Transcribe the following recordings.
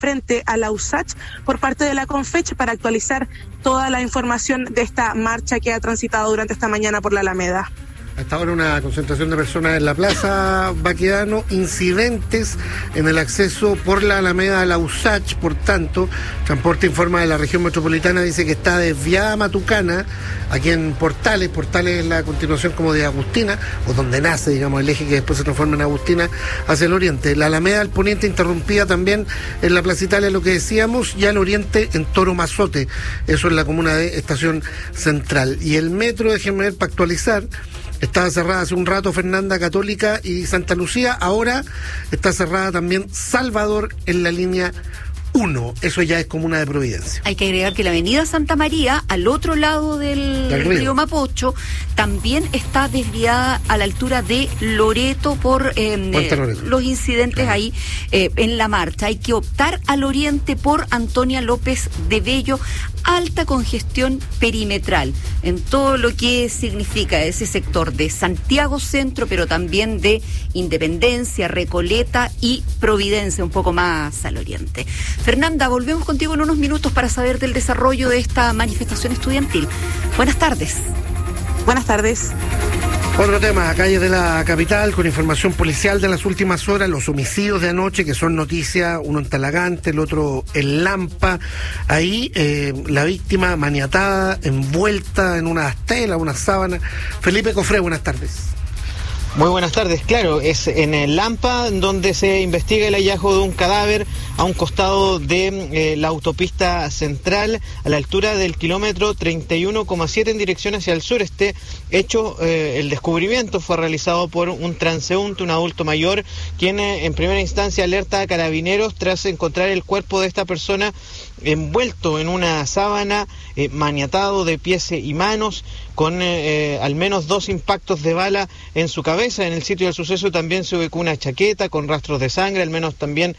frente a la USACH por parte de la Confech para actualizar toda la información de esta marcha que ha transitado durante esta mañana por la Alameda. Hasta ahora una concentración de personas en la Plaza Baquedano, incidentes en el acceso por la Alameda a la USACH, por tanto, Transporte informa de la región metropolitana, dice que está desviada a Matucana, aquí en Portales es la continuación como de Agustina, o donde nace, digamos, el eje que después se transforma en Agustina hacia el oriente. La Alameda al poniente interrumpida también en la Plaza Italia, lo que decíamos, y al oriente en Toro Mazote, eso es la comuna de Estación Central. Y el metro, déjenme ver para actualizar, estaba cerrada hace un rato Fernanda, Católica y Santa Lucía. Ahora está cerrada también Salvador en la línea 1. Eso ya es comuna de Providencia. Hay que agregar que la avenida Santa María, al otro lado del río Mapocho, también está desviada a la altura de Loreto por los incidentes ahí en la marcha. Hay que optar al oriente por Antonia López de Bello. Alta congestión perimetral en todo lo que significa ese sector de Santiago Centro, pero también de Independencia, Recoleta y Providencia, un poco más al oriente. Fernanda, volvemos contigo en unos minutos para saber del desarrollo de esta manifestación estudiantil. Buenas tardes. Buenas tardes. Otro tema, calles de la capital, con información policial de las últimas horas, los homicidios de anoche, que son noticia, uno en Talagante, el otro en Lampa. Ahí la víctima maniatada, envuelta en una tela, una sábana. Felipe Cofré, buenas tardes. Muy buenas tardes, claro, es en el Lampa donde se investiga el hallazgo de un cadáver a un costado de la autopista central, a la altura del kilómetro 31,7 en dirección hacia el sur. Este hecho, el descubrimiento fue realizado por un transeúnte, un adulto mayor, quien en primera instancia alerta a carabineros tras encontrar el cuerpo de esta persona envuelto en una sábana, maniatado de pies y manos, con al menos 2 impactos de bala en su cabeza. En el sitio del suceso también se ubicó una chaqueta con rastros de sangre, al menos también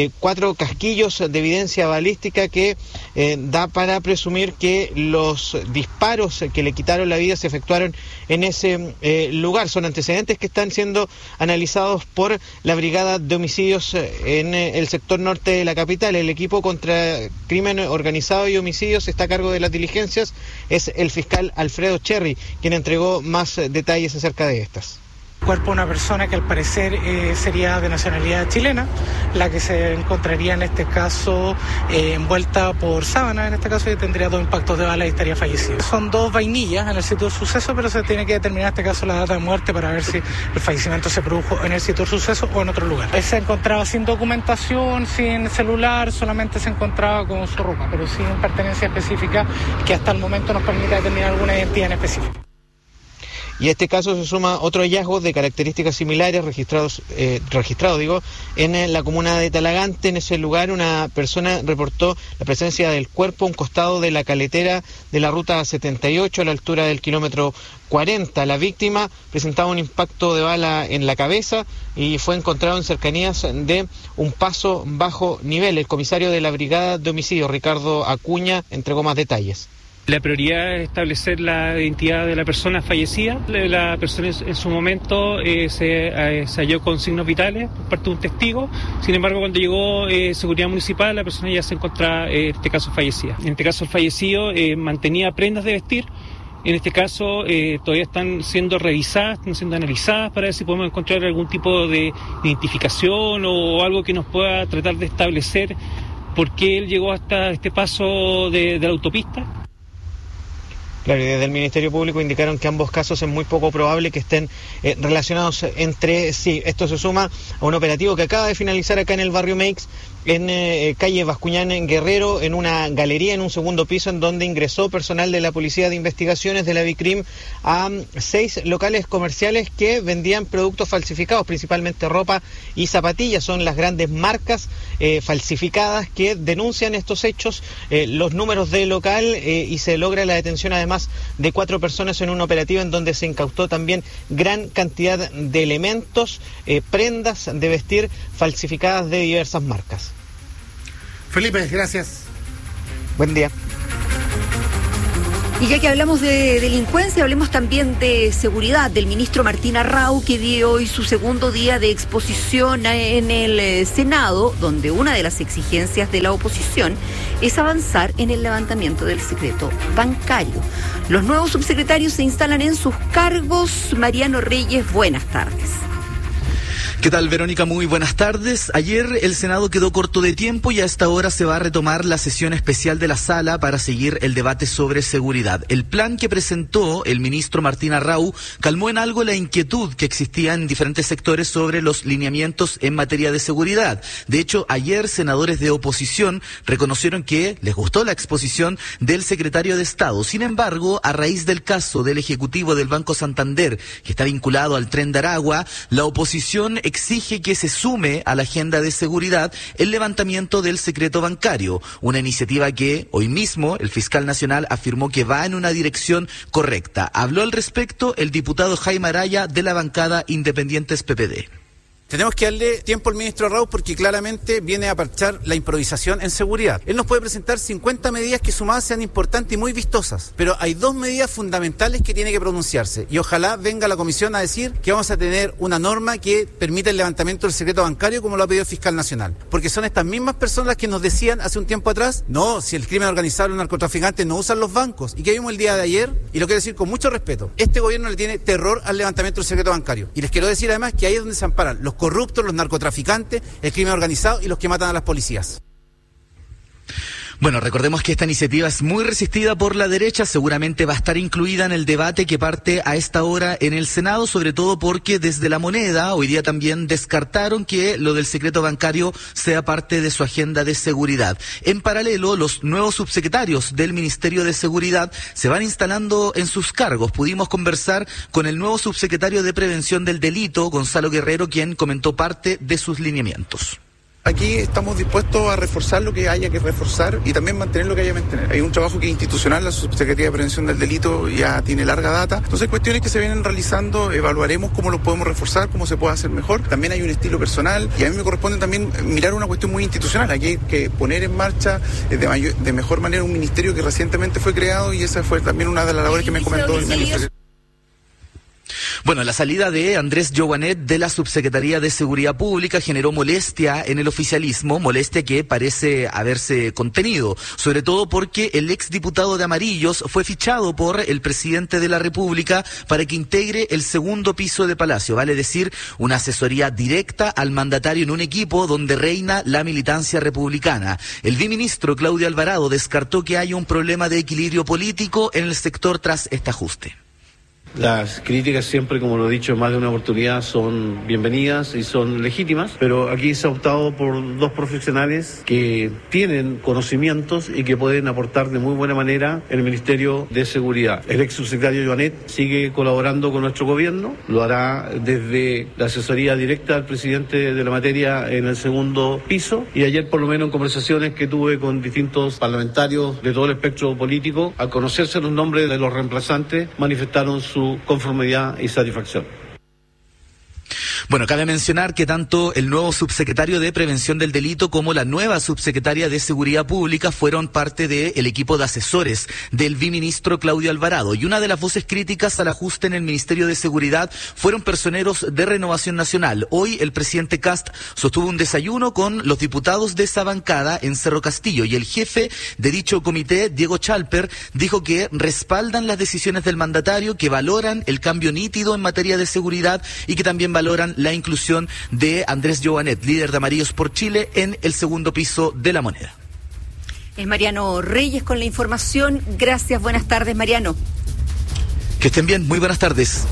4 casquillos de evidencia balística que da para presumir que los disparos que le quitaron la vida se efectuaron en ese lugar. Son antecedentes que están siendo analizados por la Brigada de Homicidios en el sector norte de la capital. El equipo contra crimen organizado y homicidios está a cargo de las diligencias, es el fiscal Alfredo Cherry, quien entregó más detalles acerca de estas. Cuerpo de una persona que al parecer sería de nacionalidad chilena, la que se encontraría en este caso envuelta por sábana, en este caso, y tendría 2 impactos de bala y estaría fallecido. Son 2 vainillas en el sitio del suceso, pero se tiene que determinar en este caso la data de muerte para ver si el fallecimiento se produjo en el sitio del suceso o en otro lugar. Él se encontraba sin documentación, sin celular, solamente se encontraba con su ropa, pero sin pertenencia específica que hasta el momento nos permita determinar alguna identidad en específico. Y a este caso se suma otro hallazgo de características similares registrado en la comuna de Talagante. En ese lugar una persona reportó la presencia del cuerpo a un costado de la caletera de la ruta 78 a la altura del kilómetro 40. La víctima presentaba un impacto de bala en la cabeza y fue encontrado en cercanías de un paso bajo nivel. El comisario de la Brigada de Homicidios, Ricardo Acuña, entregó más detalles. La prioridad es establecer la identidad de la persona fallecida. La persona en su momento se halló con signos vitales por parte de un testigo. Sin embargo, cuando llegó seguridad municipal, la persona ya se encontraba, en este caso, fallecida. En este caso, el fallecido mantenía prendas de vestir. En este caso, todavía están siendo revisadas, están siendo analizadas para ver si podemos encontrar algún tipo de identificación o algo que nos pueda tratar de establecer por qué él llegó hasta este paso de la autopista. Claro, y desde el Ministerio Público indicaron que ambos casos es muy poco probable que estén relacionados entre sí. Esto se suma a un operativo que acaba de finalizar acá en el barrio Meix, en calle Bascuñán en Guerrero, en una galería en un segundo piso, en donde ingresó personal de la Policía de Investigaciones de la BICRIM a 6 locales comerciales que vendían productos falsificados, principalmente ropa y zapatillas. Son las grandes marcas falsificadas que denuncian estos hechos, los números del local, y se logra la detención además de 4 personas en un operativo en donde se incautó también gran cantidad de elementos, prendas de vestir falsificadas de diversas marcas. Felipe, gracias. Buen día. Y ya que hablamos de delincuencia, hablemos también de seguridad, del ministro Martín Arrau, que dio hoy su segundo día de exposición en el Senado, donde una de las exigencias de la oposición es avanzar en el levantamiento del secreto bancario. Los nuevos subsecretarios se instalan en sus cargos. Mariano Reyes, buenas tardes. ¿Qué tal, Verónica? Muy buenas tardes. Ayer el Senado quedó corto de tiempo y a esta hora se va a retomar la sesión especial de la sala para seguir el debate sobre seguridad. El plan que presentó el ministro Martín Arrau calmó en algo la inquietud que existía en diferentes sectores sobre los lineamientos en materia de seguridad. De hecho, ayer senadores de oposición reconocieron que les gustó la exposición del secretario de Estado. Sin embargo, a raíz del caso del ejecutivo del Banco Santander, que está vinculado al Tren de Aragua, la oposición exige que se sume a la agenda de seguridad el levantamiento del secreto bancario, una iniciativa que hoy mismo el fiscal nacional afirmó que va en una dirección correcta. Habló al respecto el diputado Jaime Araya de la bancada Independientes PPD. Tenemos que darle tiempo al ministro Arrau porque claramente viene a parchar la improvisación en seguridad. Él nos puede presentar 50 medidas que sumadas sean importantes y muy vistosas, pero hay 2 medidas fundamentales que tiene que pronunciarse y ojalá venga la comisión a decir que vamos a tener una norma que permita el levantamiento del secreto bancario como lo ha pedido el fiscal nacional. Porque son estas mismas personas las que nos decían hace un tiempo atrás, no, si el crimen organizado y los narcotraficantes no usan los bancos. ¿Y qué vimos el día de ayer? Y lo quiero decir con mucho respeto, este gobierno le tiene terror al levantamiento del secreto bancario. Y les quiero decir además que ahí es donde se amparan los corruptos, los narcotraficantes, el crimen organizado y los que matan a las policías. Bueno, recordemos que esta iniciativa es muy resistida por la derecha, seguramente va a estar incluida en el debate que parte a esta hora en el Senado, sobre todo porque desde La Moneda hoy día también descartaron que lo del secreto bancario sea parte de su agenda de seguridad. En paralelo, los nuevos subsecretarios del Ministerio de Seguridad se van instalando en sus cargos. Pudimos conversar con el nuevo subsecretario de Prevención del Delito, Gonzalo Guerrero, quien comentó parte de sus lineamientos. Aquí estamos dispuestos a reforzar lo que haya que reforzar y también mantener lo que haya que mantener. Hay un trabajo que es institucional, la Subsecretaría de Prevención del Delito ya tiene larga data. Entonces, cuestiones que se vienen realizando, evaluaremos cómo lo podemos reforzar, cómo se puede hacer mejor. También hay un estilo personal y a mí me corresponde también mirar una cuestión muy institucional. Aquí hay que poner en marcha de mejor manera un ministerio que recientemente fue creado y esa fue también una de las labores que me comentó el ministro. Bueno, la salida de Andrés Joanet de la Subsecretaría de Seguridad Pública generó molestia en el oficialismo, molestia que parece haberse contenido, sobre todo porque el exdiputado de Amarillos fue fichado por el presidente de la República para que integre el segundo piso de Palacio, vale decir, una asesoría directa al mandatario en un equipo donde reina la militancia republicana. El viceministro Claudio Alvarado descartó que haya un problema de equilibrio político en el sector tras este ajuste. Las críticas siempre, como lo he dicho en más de una oportunidad, son bienvenidas y son legítimas, pero aquí se ha optado por 2 profesionales que tienen conocimientos y que pueden aportar de muy buena manera en el Ministerio de Seguridad. El ex subsecretario Joanet sigue colaborando con nuestro gobierno, lo hará desde la asesoría directa al presidente de la materia en el segundo piso, y ayer por lo menos en conversaciones que tuve con distintos parlamentarios de todo el espectro político, al conocerse los nombres de los reemplazantes, manifestaron su conformidad y satisfacción. Bueno, cabe mencionar que tanto el nuevo subsecretario de Prevención del Delito como la nueva subsecretaria de Seguridad Pública fueron parte del equipo de asesores del viceministro Claudio Alvarado. Y una de las voces críticas al ajuste en el Ministerio de Seguridad fueron personeros de Renovación Nacional. Hoy el presidente Kast sostuvo un desayuno con los diputados de esa bancada en Cerro Castillo y el jefe de dicho comité, Diego Chalper, dijo que respaldan las decisiones del mandatario, que valoran el cambio nítido en materia de seguridad y que también valoran la inclusión de Andrés Joanet, líder de Amarillos por Chile, en el segundo piso de La Moneda. Es Mariano Reyes con la información. Gracias, buenas tardes, Mariano. Que estén bien, muy buenas tardes.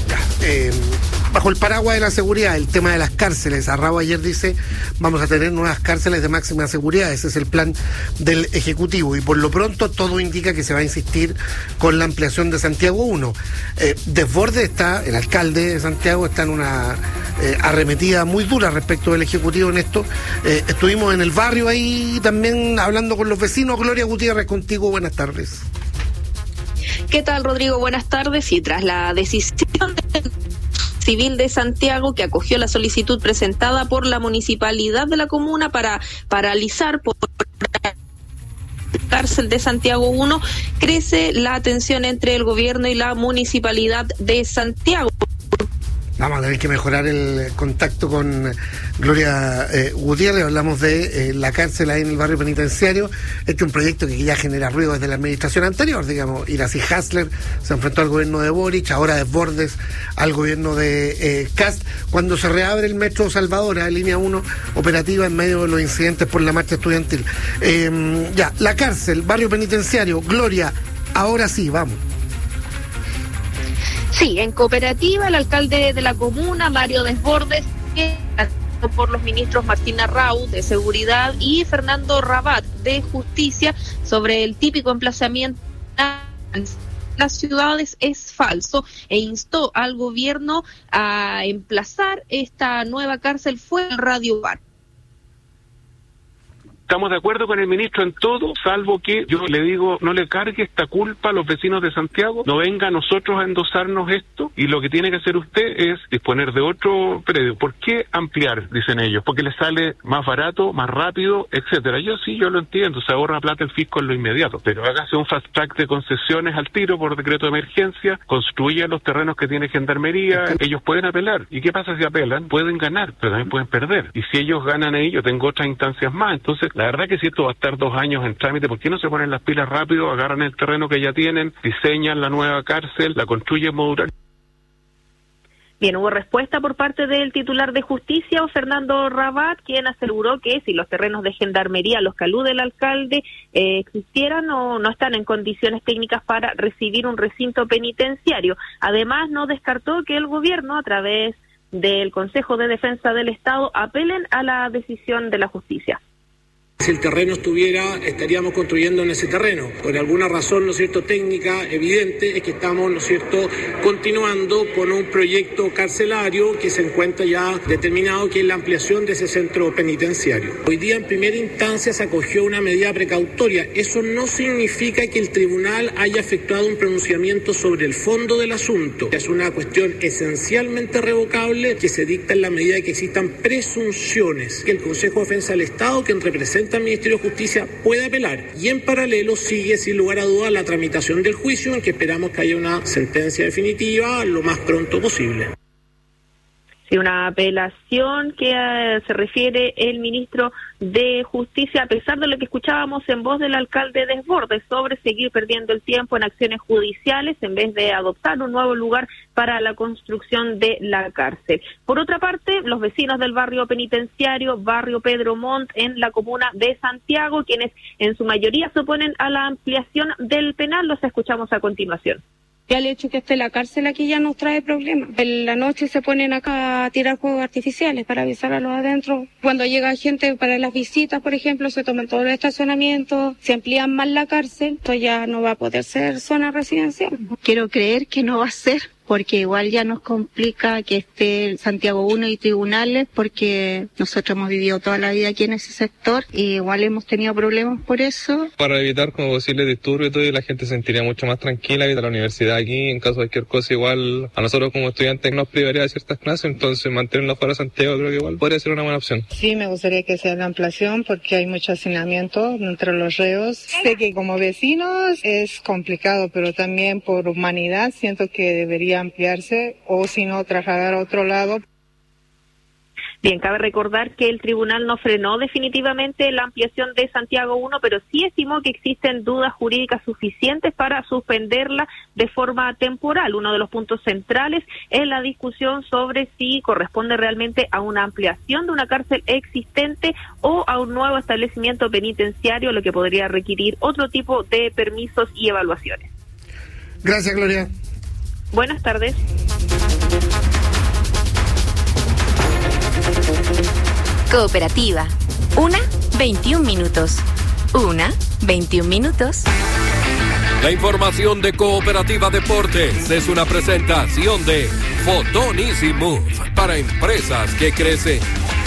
Bajo el paraguas de la seguridad, el tema de las cárceles. Arrau ayer dice, vamos a tener nuevas cárceles de máxima seguridad. Ese es el plan del Ejecutivo. Y por lo pronto todo indica que se va a insistir con la ampliación de Santiago 1. Desborde está, el alcalde de Santiago está en una arremetida muy dura respecto del Ejecutivo en esto. Estuvimos en el barrio ahí también hablando con los vecinos. Gloria Gutiérrez, contigo, buenas tardes. ¿Qué tal, Rodrigo? Buenas tardes. Y tras la decisión Civil de Santiago, que acogió la solicitud presentada por la municipalidad de la comuna para paralizar por cárcel de Santiago 1, crece la tensión entre el gobierno y la municipalidad de Santiago. Vamos a tener que mejorar el contacto con Gloria Gutiérrez. Hablamos de la cárcel ahí en el barrio penitenciario. Este es un proyecto que ya genera ruido desde la administración anterior, digamos. Iracy Hasler se enfrentó al gobierno de Boric, ahora Desbordes al gobierno de Kast. Cuando se reabre el metro Salvador, línea 1 operativa en medio de los incidentes por la marcha estudiantil. Ya, la cárcel, barrio penitenciario, Gloria, ahora sí, vamos. Sí, en Cooperativa, el alcalde de la comuna, Mario Desbordes, por los ministros Martín Arrau, de Seguridad, y Fernando Rabat, de Justicia, sobre el típico emplazamiento en las ciudades es falso, e instó al gobierno a emplazar esta nueva cárcel fuera del Radio Bar. Estamos de acuerdo con el ministro en todo, salvo que yo le digo, no le cargue esta culpa a los vecinos de Santiago, no venga a nosotros a endosarnos esto, y lo que tiene que hacer usted es disponer de otro predio. ¿Por qué ampliar? Dicen ellos, porque les sale más barato, más rápido, etcétera. Yo lo entiendo, se ahorra plata el fisco en lo inmediato, pero hágase un fast track de concesiones al tiro por decreto de emergencia, construya los terrenos que tiene Gendarmería, ellos pueden apelar. ¿Y qué pasa si apelan? Pueden ganar, pero también pueden perder. Y si ellos ganan ahí, yo tengo otras instancias más. Entonces, la verdad que si esto va a estar 2 años en trámite, ¿por qué no se ponen las pilas rápido, agarran el terreno que ya tienen, diseñan la nueva cárcel, la construyen modular? Bien, hubo respuesta por parte del titular de Justicia, Fernando Rabat, quien aseguró que si los terrenos de Gendarmería, los que alude el alcalde, existieran o no están en condiciones técnicas para recibir un recinto penitenciario. Además, no descartó que el gobierno, a través del Consejo de Defensa del Estado, apelen a la decisión de la justicia. Si el terreno estuviera, estaríamos construyendo en ese terreno. Por alguna razón, ¿no es cierto?, técnica evidente, es que estamos, ¿no es cierto?, continuando con un proyecto carcelario que se encuentra ya determinado, que es la ampliación de ese centro penitenciario. Hoy día, en primera instancia, se acogió una medida precautoria. Eso no significa que el tribunal haya efectuado un pronunciamiento sobre el fondo del asunto. Es una cuestión esencialmente revocable que se dicta en la medida de que existan presunciones. Que el Consejo de Defensa del Estado, quien representa al Ministerio de Justicia, puede apelar, y en paralelo sigue sin lugar a duda la tramitación del juicio, en que esperamos que haya una sentencia definitiva lo más pronto posible. Sí, una apelación que se refiere el ministro de Justicia, a pesar de lo que escuchábamos en voz del alcalde Desbordes sobre seguir perdiendo el tiempo en acciones judiciales en vez de adoptar un nuevo lugar para la construcción de la cárcel. Por otra parte, los vecinos del barrio penitenciario, barrio Pedro Montt, en la comuna de Santiago, quienes en su mayoría se oponen a la ampliación del penal, los escuchamos a continuación. Ya el hecho que esté la cárcel aquí ya nos trae problemas. En la noche se ponen acá a tirar fuegos artificiales para avisar a los adentro. Cuando llega gente para las visitas, por ejemplo, se toman todos los estacionamientos, se amplían más la cárcel, esto ya no va a poder ser zona residencial. Quiero creer que no va a ser, porque igual ya nos complica que esté Santiago 1 y tribunales, porque nosotros hemos vivido toda la vida aquí en ese sector y igual hemos tenido problemas por eso. Para evitar como posibles disturbios y todo, y la gente se sentiría mucho más tranquila, ir a la universidad aquí, en caso de cualquier cosa, igual a nosotros como estudiantes nos privaría de ciertas clases, entonces mantenerlo fuera de Santiago creo que igual podría ser una buena opción. Sí, me gustaría que sea la ampliación porque hay mucho hacinamiento entre los reos. Sé que como vecinos es complicado, pero también por humanidad siento que debería ampliarse o si no trasladar a otro lado. Bien, cabe recordar que el tribunal no frenó definitivamente la ampliación de Santiago 1, pero sí estimó que existen dudas jurídicas suficientes para suspenderla de forma temporal. Uno de los puntos centrales es la discusión sobre si corresponde realmente a una ampliación de una cárcel existente o a un nuevo establecimiento penitenciario, lo que podría requerir otro tipo de permisos y evaluaciones. Gracias, Gloria. Buenas tardes. Cooperativa. 1:21 minutos. 1:21 minutos. La información de Cooperativa Deportes es una presentación de Fotón Easy Move para empresas que crecen.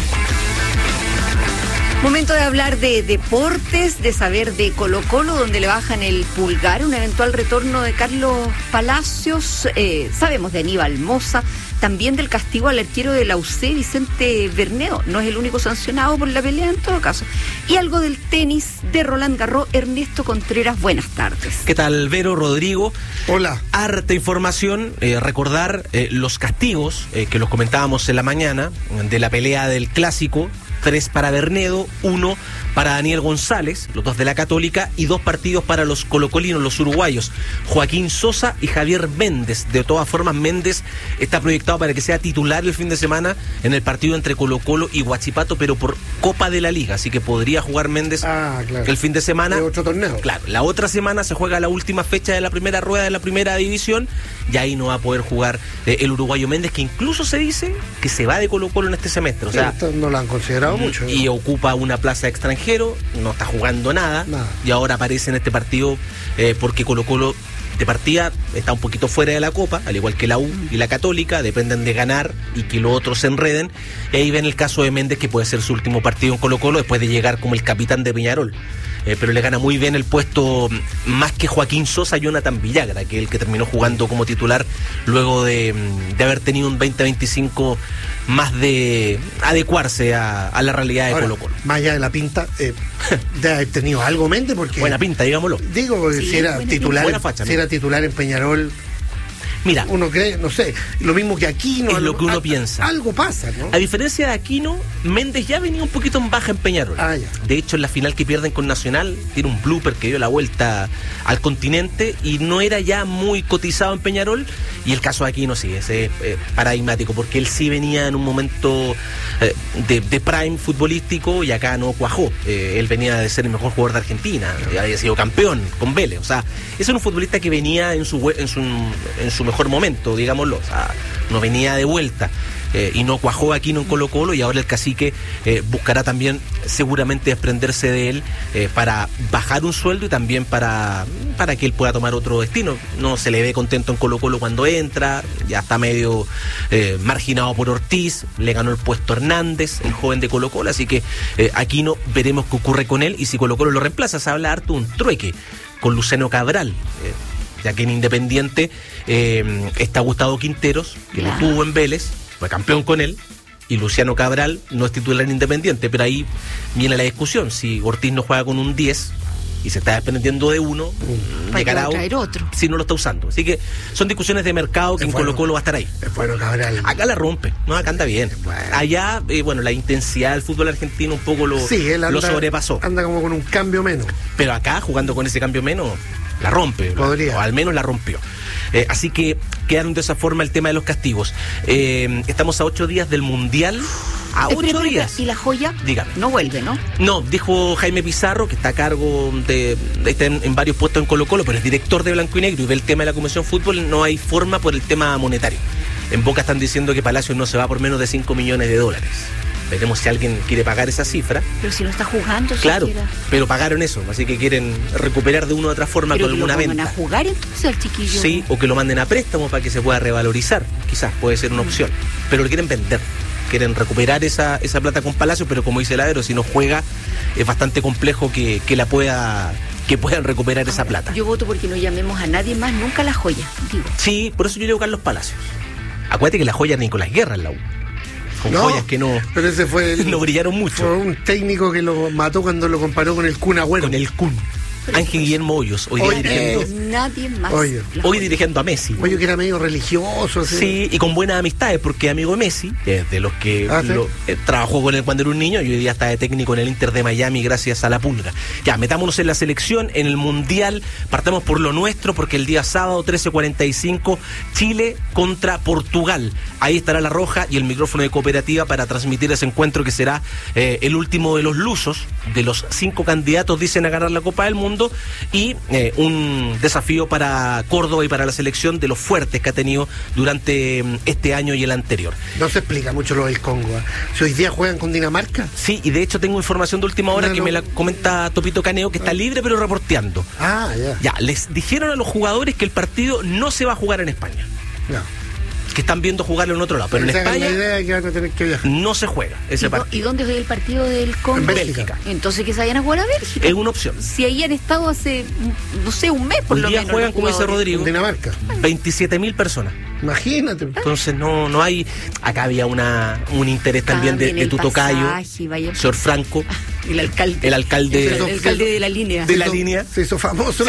Momento de hablar de deportes, de saber de Colo-Colo, donde le bajan el pulgar, un eventual retorno de Carlos Palacios. Sabemos de Aníbal Mosa, también del castigo al arquero de la UC, Vicente Bernedo. No es el único sancionado por la pelea en todo caso. Y algo del tenis de Roland Garros, Ernesto Contreras, buenas tardes. ¿Qué tal, Vero, Rodrigo? Hola. Harta información, recordar los castigos que los comentábamos en la mañana de la pelea del Clásico. 3 para Bernedo, 1 para Daniel González, los dos de la Católica, y 2 partidos para los colocolinos, los uruguayos, Joaquín Sosa y Javier Méndez. De todas formas, Méndez está proyectado para que sea titular el fin de semana en el partido entre Colo-Colo y Huachipato, pero por Copa de la Liga, así que podría jugar Méndez el fin de semana. De otro torneo. Claro, la otra semana se juega la última fecha de la primera rueda de la primera división, y ahí no va a poder jugar el uruguayo Méndez, que incluso se dice que se va de Colo-Colo en este semestre. O sea, no lo han considerado mucho. Y ocupa una plaza de extranjero, no está jugando nada. Y ahora aparece en este partido porque Colo-Colo de partida está un poquito fuera de la Copa, al igual que la U y la Católica, dependen de ganar y que los otros se enreden. Y ahí ven el caso de Méndez, que puede ser su último partido en Colo-Colo después de llegar como el capitán de Peñarol. Pero le gana muy bien el puesto, más que Joaquín Sosa, Jonathan Villagra, que es el que terminó jugando como titular luego de haber tenido un 2025 más de adecuarse a la realidad de Colo-Colo. Más allá de la pinta, de haber tenido algo mente, porque... Buena pinta, digámoslo. Digo, porque si era titular, buena facha, si era titular en Peñarol... Mira, uno cree, no sé, lo mismo que Aquino. Es lo que uno piensa. Algo pasa, ¿no? A diferencia de Aquino, Méndez ya venía un poquito en baja en Peñarol. De hecho, en la final que pierden con Nacional, tiene un blooper que dio la vuelta al continente y no era ya muy cotizado en Peñarol. Y el caso de Aquino sí, ese es paradigmático, porque él sí venía en un momento de prime futbolístico y acá no cuajó. Él venía de ser el mejor jugador de Argentina, había sido campeón con Vélez. O sea, ese era un futbolista que venía en su mejor momento, digámoslo. O sea, no venía de vuelta. Y no cuajó Aquino en Colo-Colo, y ahora el cacique buscará también seguramente desprenderse de él para bajar un sueldo y también para que él pueda tomar otro destino. No se le ve contento en Colo-Colo cuando entra, ya está medio marginado por Ortiz, le ganó el puesto Hernández, el joven de Colo-Colo, así que Aquino veremos qué ocurre con él, y si Colo-Colo lo reemplaza, se habla harto un trueque con Luciano Cabral. Ya que en Independiente está Gustavo Quinteros, que lo tuvo en Vélez, fue campeón con él, y Luciano Cabral no es titular en Independiente, pero ahí viene la discusión. Si Ortiz no juega con un 10 y se está desprendiendo de uno, llegará otro si no lo está usando. Así que son discusiones de mercado que en Colo-Colo va a estar ahí. Bueno, Cabral. Acá la rompe, no, acá anda bien. Allá, la intensidad del fútbol argentino un poco lo sobrepasó. Anda como con un cambio menos. Pero acá, jugando con ese cambio menos, la rompe, o al menos la rompió. Así que quedaron de esa forma el tema de los castigos. Estamos a 8 días del Mundial. A 8 días. ¿Y la joya? Dígame. No vuelve, ¿no? No, dijo Jaime Pizarro, que está a cargo está en varios puestos en Colo-Colo, pero es director de Blanco y Negro y ve el tema de la Comisión Fútbol. No hay forma por el tema monetario. En Boca están diciendo que Palacios no se va por menos de $5 millones. Veremos si alguien quiere pagar esa cifra. Pero si no está jugando, claro, siquiera. Pero pagaron eso, así que quieren recuperar de una u otra forma con alguna venta. ¿Pero a jugar entonces al chiquillo? Sí, o que lo manden a préstamo para que se pueda revalorizar. Quizás puede ser una opción. Pero lo quieren vender. Quieren recuperar esa plata con Palacio, pero como dice Ladero, si no juega es bastante complejo que puedan recuperar esa plata. Yo voto porque no llamemos a nadie más nunca La Joya, digo. Sí, por eso yo digo Carlos Palacios. Acuérdate que La Joya era Nicolás Guerra en la U. Con joyas que no, pero ese fue no brillaron mucho. Fue un técnico que lo mató cuando lo comparó con el Kun Agüero. Con el Kun. Ángel Guillermo Hoyos, hoy dirigiendo. Nadie más. Hoy dirigiendo a Messi. Hoyos que era medio religioso. Sí, y con buenas amistades, porque amigo de Messi, de los que trabajó con él cuando era un niño, y hoy día está de técnico en el Inter de Miami gracias a la Pulga. Ya, metámonos en la selección, en el Mundial. Partamos por lo nuestro, porque el día sábado 13:45, Chile contra Portugal. Ahí estará La Roja y el micrófono de Cooperativa para transmitir ese encuentro que será el último de los lusos, de los 5 candidatos, dicen, a ganar la Copa del Mundo. Y un desafío para Córdoba y para la selección de los fuertes que ha tenido durante este año y el anterior. No se explica mucho lo del Congo. Si hoy día juegan con Dinamarca. Sí, y de hecho tengo información de última hora que me la comenta Topito Caneo, que está libre pero reporteando. Ya, les dijeron a los jugadores que el partido no se va a jugar en España. Que están viendo jugarlo en otro lado, pero en España la idea es que van a tener que viajar. No se juega ese partido. ¿Y dónde es el partido del Congo? En Bélgica. Entonces que se vayan a jugar a Bélgica. Es una opción. Si ahí han estado hace, no sé, un mes por lo menos. Hoy día juegan, como dice Rodrigo, Dinamarca. 27.000 personas. Imagínate. Entonces no hay. Acá había un interés también de tu tocayo, señor Franco. El alcalde. El alcalde de la línea. De la línea. Se hizo famoso.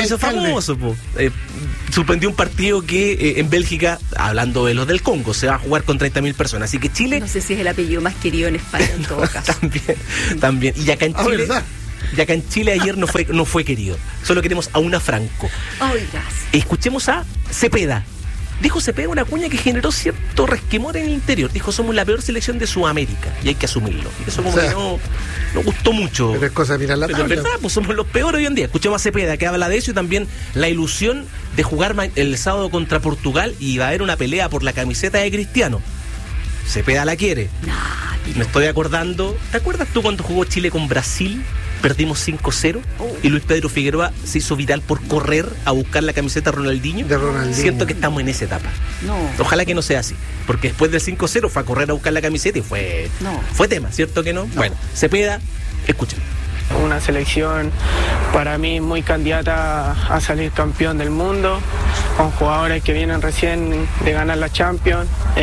Suspendió un partido que en Bélgica, hablando de los del Congo, se va a jugar con 30.000 personas. Así que Chile. No sé si es el apellido más querido en España en todo caso. También. Y acá en Chile. Y acá en Chile ayer no fue querido. Solo queremos a una Franco. Escuchemos a Cepeda. Dijo Cepeda una cuña que generó cierto resquemor en el interior. Dijo, somos la peor selección de Sudamérica. Y hay que asumirlo. Y eso como que no gustó mucho. Pero es cosa de mirar la tabla. Pero es verdad, pues somos los peores hoy en día. Escuchemos a Cepeda que habla de eso y también la ilusión de jugar el sábado contra Portugal y va a haber una pelea por la camiseta de Cristiano. Cepeda la quiere. Me estoy acordando. ¿Te acuerdas tú cuando jugó Chile con Brasil? Perdimos 5-0 y Luis Pedro Figueroa se hizo viral por correr a buscar la camiseta de Ronaldinho. Siento que estamos en esa etapa. Ojalá que no sea así, porque después del 5-0 fue a correr a buscar la camiseta y fue tema, ¿cierto que no? Bueno, Cepeda, escuchen. Una selección para mí muy candidata a salir campeón del mundo, con jugadores que vienen recién de ganar la Champions.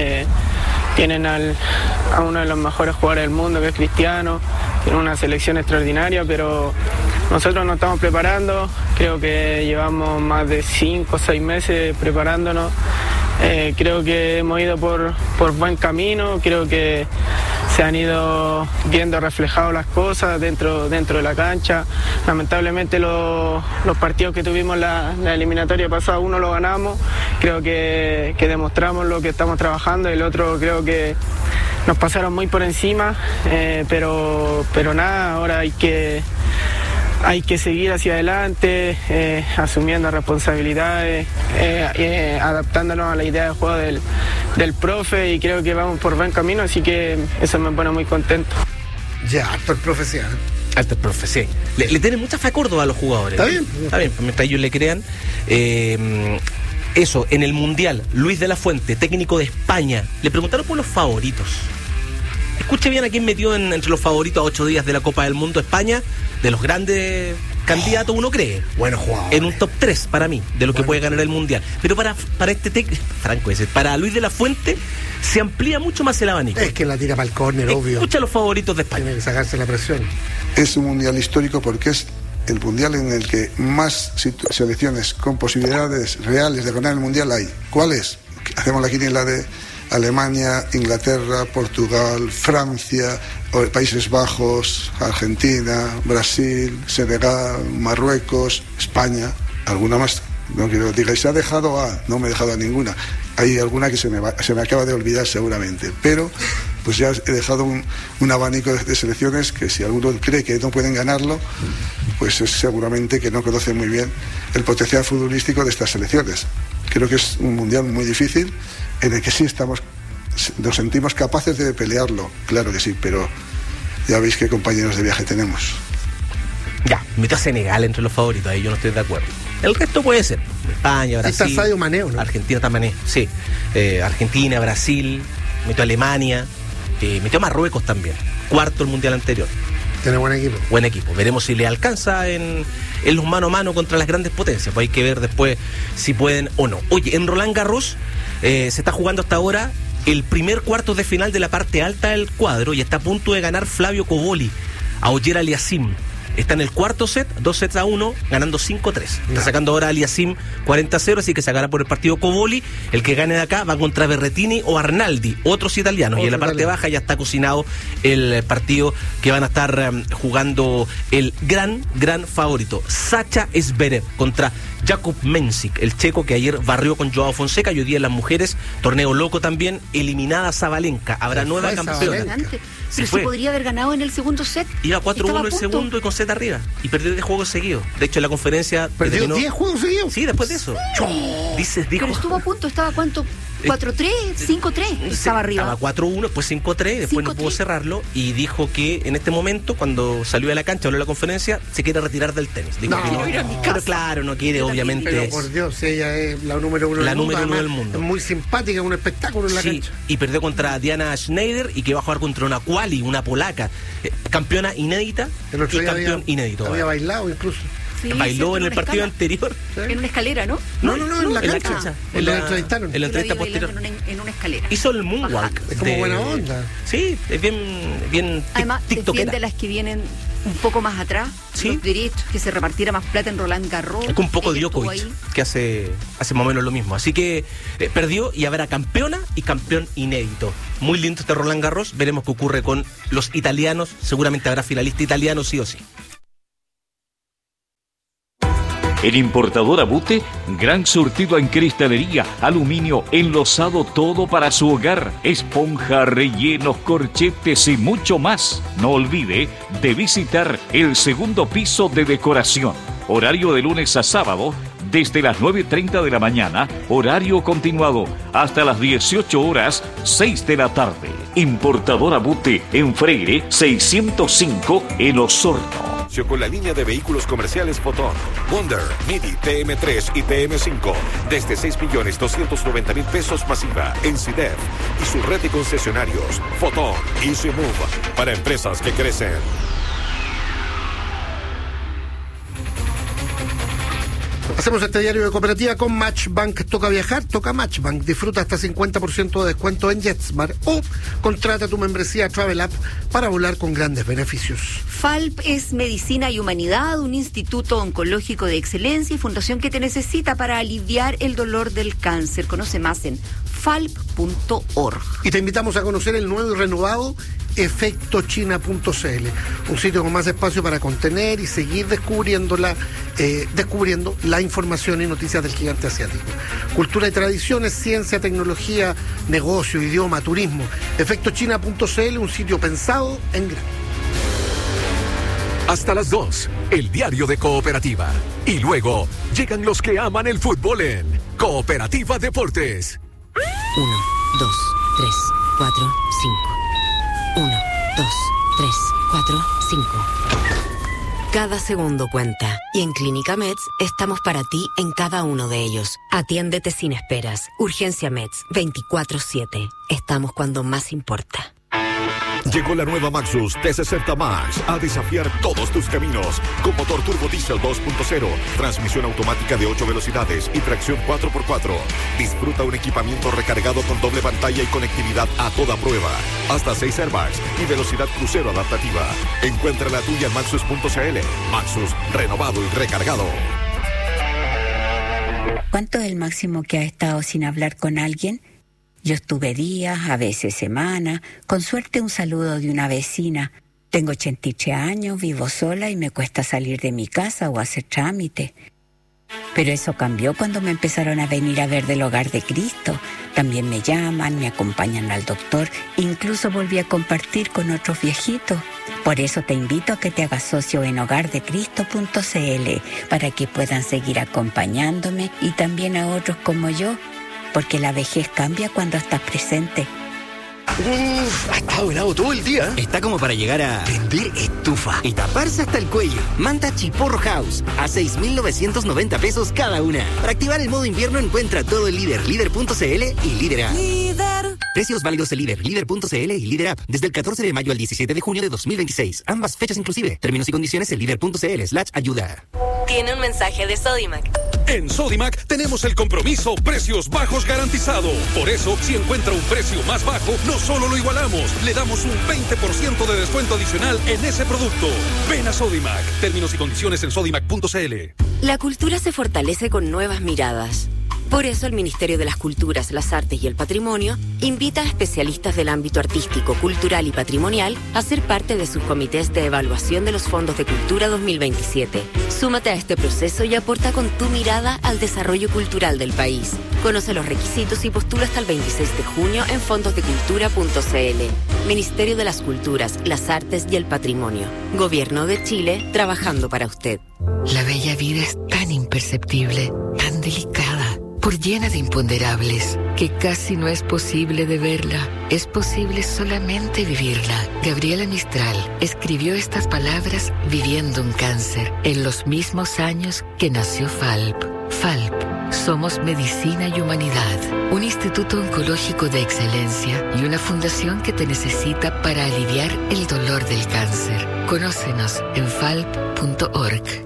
Tienen a uno de los mejores jugadores del mundo, que es Cristiano. Tienen una selección extraordinaria, pero nosotros nos estamos preparando. Creo que llevamos más de 5 o 6 meses preparándonos. Creo que hemos ido por buen camino. Creo que se han ido viendo reflejadas las cosas dentro de la cancha. Lamentablemente los partidos que tuvimos la eliminatoria pasada, uno lo ganamos. Creo que demostramos lo que estamos trabajando, y el otro creo que nos pasaron muy por encima, pero nada, ahora hay que seguir hacia adelante, asumiendo responsabilidades, adaptándonos a la idea de juego del profe, y creo que vamos por buen camino, así que eso me pone muy contento. Ya, harto el profe, sí. Alto el profe, sí. Le tiene mucha fe a Córdoba a los jugadores. Está bien, mientras ellos le crean. Eso, en el Mundial, Luis de la Fuente, técnico de España, le preguntaron por los favoritos. Escuche bien a quién metió entre los favoritos a 8 días de la Copa del Mundo España, de los grandes candidatos, uno cree. Bueno, jugador. En un top 3 para mí, de lo que puede ganar el Mundial. Pero para para Luis de la Fuente, se amplía mucho más el abanico. Es que la tira para el córner, obvio. Escucha a los favoritos de España. Tiene que sacarse la presión. Es un Mundial histórico porque es el Mundial en el que más selecciones con posibilidades reales de ganar el Mundial hay. ¿Cuál es? Hacemos la quiniela de Alemania, Inglaterra, Portugal, Francia, Países Bajos, Argentina, Brasil, Senegal, Marruecos, España, alguna más. No quiero decir, y se ha dejado no me he dejado a ninguna. Hay alguna que se me acaba de olvidar seguramente, pero pues ya he dejado un abanico de selecciones que si alguno cree que no pueden ganarlo, pues es seguramente que no conoce muy bien el potencial futbolístico de estas selecciones. Creo que es un mundial muy difícil, en el que sí nos sentimos capaces de pelearlo, claro que sí, pero ya veis qué compañeros de viaje tenemos. Ya, meto a Senegal entre los favoritos, ahí yo no estoy de acuerdo. El resto puede ser España, Brasil, está Sadio Mané, ¿no? Argentina también, sí. Argentina, Brasil, metió a Alemania, metió a Marruecos también. Cuarto el mundial anterior. Tiene buen equipo. Buen equipo. Veremos si le alcanza en los mano a mano contra las grandes potencias. Pues hay que ver después si pueden o no. Oye, en Roland Garros se está jugando hasta ahora el primer cuarto de final de la parte alta del cuadro y está a punto de ganar Flavio Cobolli a Ogier Aliassime. Está en el cuarto set, 2-1, ganando 5-3. Está sacando ahora a Aliassime 40-0, así que sacará por el partido Cobolli. El que gane de acá va contra Berrettini o Arnaldi, otros italianos. Y en la parte baja ya está cocinado el partido que van a estar jugando el gran favorito, Sacha Zverev contra Jakub Mensik, el checo que ayer barrió con Joao Fonseca. Y hoy día en las mujeres, torneo loco también, eliminada Zabalenka. Habrá nueva campeona. Pero se podría haber ganado en el segundo set. Iba 4-1 el segundo y con set arriba. Y perdió 10 juegos seguidos. De hecho, en la conferencia... ¿Perdió 10 juegos seguidos? Sí, después de eso. Dijo... Pero estuvo a punto, ¿estaba cuánto? 4-3, 5-3, estaba arriba. Estaba 4-1, después 5-3, después no pudo cerrarlo. Y dijo que en este momento, cuando salió de la cancha, habló de la conferencia, se quiere retirar del tenis. Dijo que no, pero claro, no quiere, obviamente. Pero por Dios, ella es la número uno del mundo. Es muy simpática, un espectáculo en la cancha. Y perdió contra Diana Schneider y que va a jugar contra una quali, una polaca. Campeona inédita y campeón inédito. Había bailado incluso. Sí, bailó en el partido anterior. En una escalera, ¿no? No, en la cancha. En la entrevista posterior. En una escalera. Hizo el moonwalk. Es como buena onda. Sí, es bien además, tiktokera. defiende las que vienen un poco más atrás, los derechos, que se repartiera más plata en Roland Garros. Es un poco Djokovic, que hace más o menos lo mismo. Así que perdió y habrá campeona y campeón inédito. Muy lindo este Roland Garros. Veremos qué ocurre con los italianos. Seguramente habrá finalista italiano sí o sí. En Importadora Bute, gran surtido en cristalería, aluminio, enlosado, todo para su hogar, esponja, rellenos, corchetes y mucho más. No olvide de visitar el segundo piso de decoración. Horario de lunes a sábado, desde las 9:30 de la mañana, horario continuado, hasta las 18 horas, 6 de la tarde. Importadora Bute, en Freire, 605, en Osorno. Con la línea de vehículos comerciales Fotón, Wonder, Midi, TM3 y TM5 desde 6.290.000 pesos masiva en CIDEF y su red de concesionarios Fotón Easy Move para empresas que crecen. Hacemos este diario de cooperativa con Matchbank. Toca viajar, toca Matchbank. Disfruta hasta 50% de descuento en JetSmart o contrata tu membresía Travel App para volar con grandes beneficios. FALP es Medicina y Humanidad, un instituto oncológico de excelencia y fundación que te necesita para aliviar el dolor del cáncer. Conoce más en falp.org. Y te invitamos a conocer el nuevo y renovado efectochina.cl, un sitio con más espacio para contener y seguir descubriendo la información y noticias del gigante asiático. Cultura y tradiciones, ciencia, tecnología, negocio, idioma, turismo. Efectochina.cl, un sitio pensado en grande. Hasta las 2, el diario de Cooperativa. Y luego llegan los que aman el fútbol en Cooperativa Deportes. 1, 2, 3, 4, 5. 1, 2, 3, 4, 5. Cada segundo cuenta. Y en Clínica Meds estamos para ti en cada uno de ellos. Atiéndete sin esperas. Urgencia Meds 24/7. Estamos cuando más importa. Llegó la nueva Maxus T60 Max a desafiar todos tus caminos. Con motor turbo diesel 2.0, transmisión automática de 8 velocidades y tracción 4x4. Disfruta un equipamiento recargado con doble pantalla y conectividad a toda prueba. Hasta 6 airbags y velocidad crucero adaptativa. Encuentra la tuya en Maxus.cl. Maxus, renovado y recargado. ¿Cuánto es el máximo que has estado sin hablar con alguien? Yo estuve días, a veces semanas, con suerte un saludo de una vecina. Tengo 83 años, vivo sola y me cuesta salir de mi casa o hacer trámite. Pero eso cambió cuando me empezaron a venir a ver del Hogar de Cristo. También me llaman, me acompañan al doctor, incluso volví a compartir con otros viejitos. Por eso te invito a que te hagas socio en hogardecristo.cl para que puedan seguir acompañándome y también a otros como yo. Porque la vejez cambia cuando estás presente. Ha estado helado todo el día. Está como para llegar a prender estufa y taparse hasta el cuello. Manta Chiporro House a 6.990 pesos cada una. Para activar el modo invierno encuentra todo el Líder, líder.cl y Líder App. Líder. Precios válidos de Líder, líder.cl y Líder App desde el 14 de mayo al 17 de junio de 2026. Ambas fechas inclusive. Términos y condiciones en líder.cl/ayuda. Tiene un mensaje de Sodimac. En Sodimac tenemos el compromiso precios bajos garantizado. Por eso, si encuentra un precio más bajo, no solo lo igualamos, le damos un 20% de descuento adicional en ese producto. Ven a Sodimac. Términos y condiciones en sodimac.cl. La cultura se fortalece con nuevas miradas. Por eso el Ministerio de las Culturas, las Artes y el Patrimonio invita a especialistas del ámbito artístico, cultural y patrimonial a ser parte de sus comités de evaluación de los fondos de cultura 2027. Súmate a este proceso y aporta con tu mirada al desarrollo cultural del país. Conoce los requisitos y postula hasta el 26 de junio en fondosdecultura.cl. Ministerio de las Culturas, las Artes y el Patrimonio. Gobierno de Chile, trabajando para usted. La bella vida es tan imperceptible, tan delicada, por llena de imponderables, que casi no es posible de verla. Es posible solamente vivirla. Gabriela Mistral escribió estas palabras viviendo un cáncer, en los mismos años que nació FALP. FALP. Somos Medicina y Humanidad, un instituto oncológico de excelencia y una fundación que te necesita para aliviar el dolor del cáncer. Conócenos en falp.org.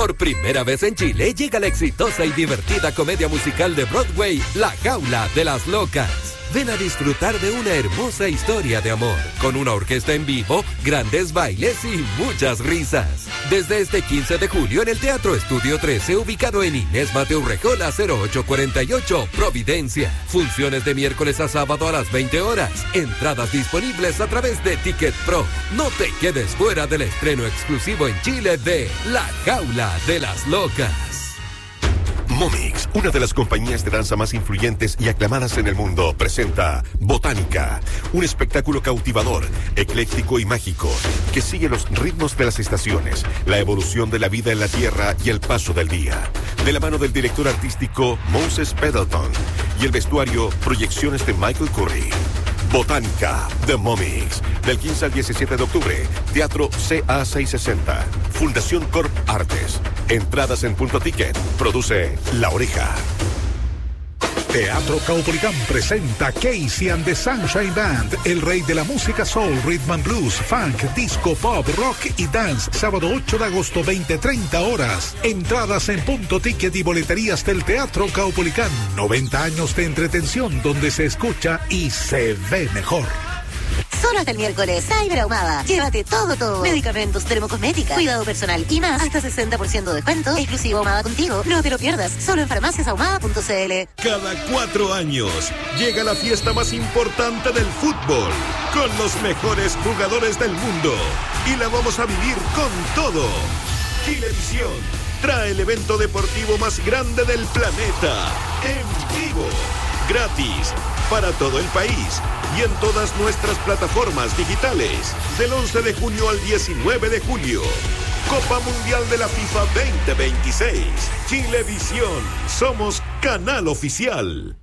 Por primera vez en Chile llega la exitosa y divertida comedia musical de Broadway, La Jaula de las Locas. Ven a disfrutar de una hermosa historia de amor, con una orquesta en vivo, grandes bailes y muchas risas. Desde este 15 de julio en el Teatro Estudio 13, ubicado en Inés Mateo Rejola 0848, Providencia. Funciones de miércoles a sábado a las 20 horas. Entradas disponibles a través de Ticket Pro. No te quedes fuera del estreno exclusivo en Chile de La Jaula de las Locas. Momix, una de las compañías de danza más influyentes y aclamadas en el mundo, presenta Botánica, un espectáculo cautivador, ecléctico y mágico, que sigue los ritmos de las estaciones, la evolución de la vida en la Tierra y el paso del día. De la mano del director artístico Moses Pendleton y el vestuario, proyecciones de Michael Curry. Botánica, The Momix, del 15 al 17 de octubre, Teatro CA 660, Fundación Corp Artes. Entradas en Punto Ticket, produce La Oreja. Teatro Caupolicán presenta Casey and the Sunshine Band, el rey de la música soul, rhythm and blues, funk, disco, pop, rock y dance, sábado 8 de agosto, 20-30 horas. Entradas en Punto Ticket y boleterías del Teatro Caupolicán. 90 años de entretención donde se escucha y se ve mejor. Solo hasta el miércoles, Cyber Ahumada. Llévate todo. Medicamentos, dermocosmética, cuidado personal y más. Hasta 60% de descuento. Exclusivo Ahumada Contigo. No te lo pierdas. Solo en farmaciasahumada.cl. Cada 4 años llega la fiesta más importante del fútbol, con los mejores jugadores del mundo. Y la vamos a vivir con todo. Chilevisión trae el evento deportivo más grande del planeta. En vivo. Gratis. Para todo el país y en todas nuestras plataformas digitales, del 11 de junio al 19 de julio. Copa Mundial de la FIFA 2026. Chilevisión. Somos canal oficial.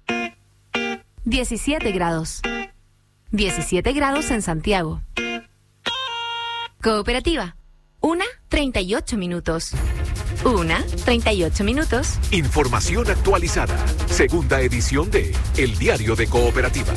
17 grados. 17 grados en Santiago. Cooperativa. 1:38 minutos. 1:38 minutos. Información actualizada. Segunda edición de El Diario de Cooperativa.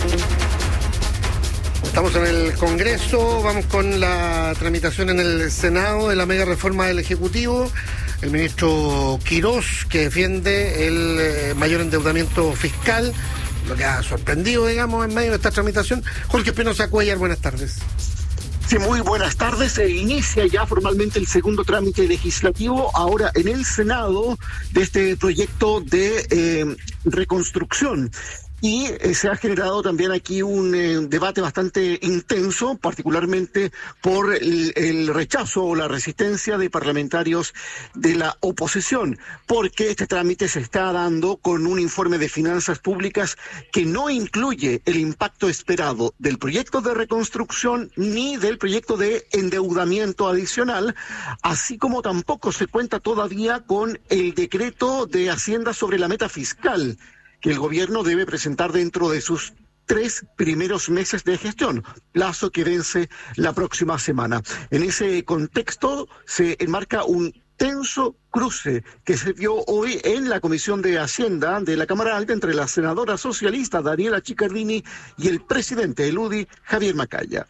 Estamos en el Congreso, vamos con la tramitación en el Senado de la mega reforma del Ejecutivo. El ministro Quirós, que defiende el mayor endeudamiento fiscal, lo que ha sorprendido, digamos, en medio de esta tramitación. Jorge Espinosa Cuellar, buenas tardes. Sí, muy buenas tardes. Se inicia ya formalmente el segundo trámite legislativo ahora en el Senado de este proyecto de reconstrucción. Y se ha generado también aquí un debate bastante intenso, particularmente por el rechazo o la resistencia de parlamentarios de la oposición, porque este trámite se está dando con un informe de finanzas públicas que no incluye el impacto esperado del proyecto de reconstrucción ni del proyecto de endeudamiento adicional, así como tampoco se cuenta todavía con el decreto de Hacienda sobre la meta fiscal, que el gobierno debe presentar dentro de sus 3 primeros meses de gestión, plazo que vence la próxima semana. En ese contexto se enmarca un tenso cruce que se vio hoy en la Comisión de Hacienda de la Cámara Alta entre la senadora socialista Daniela Chiccardini y el presidente del UDI, Javier Macaya.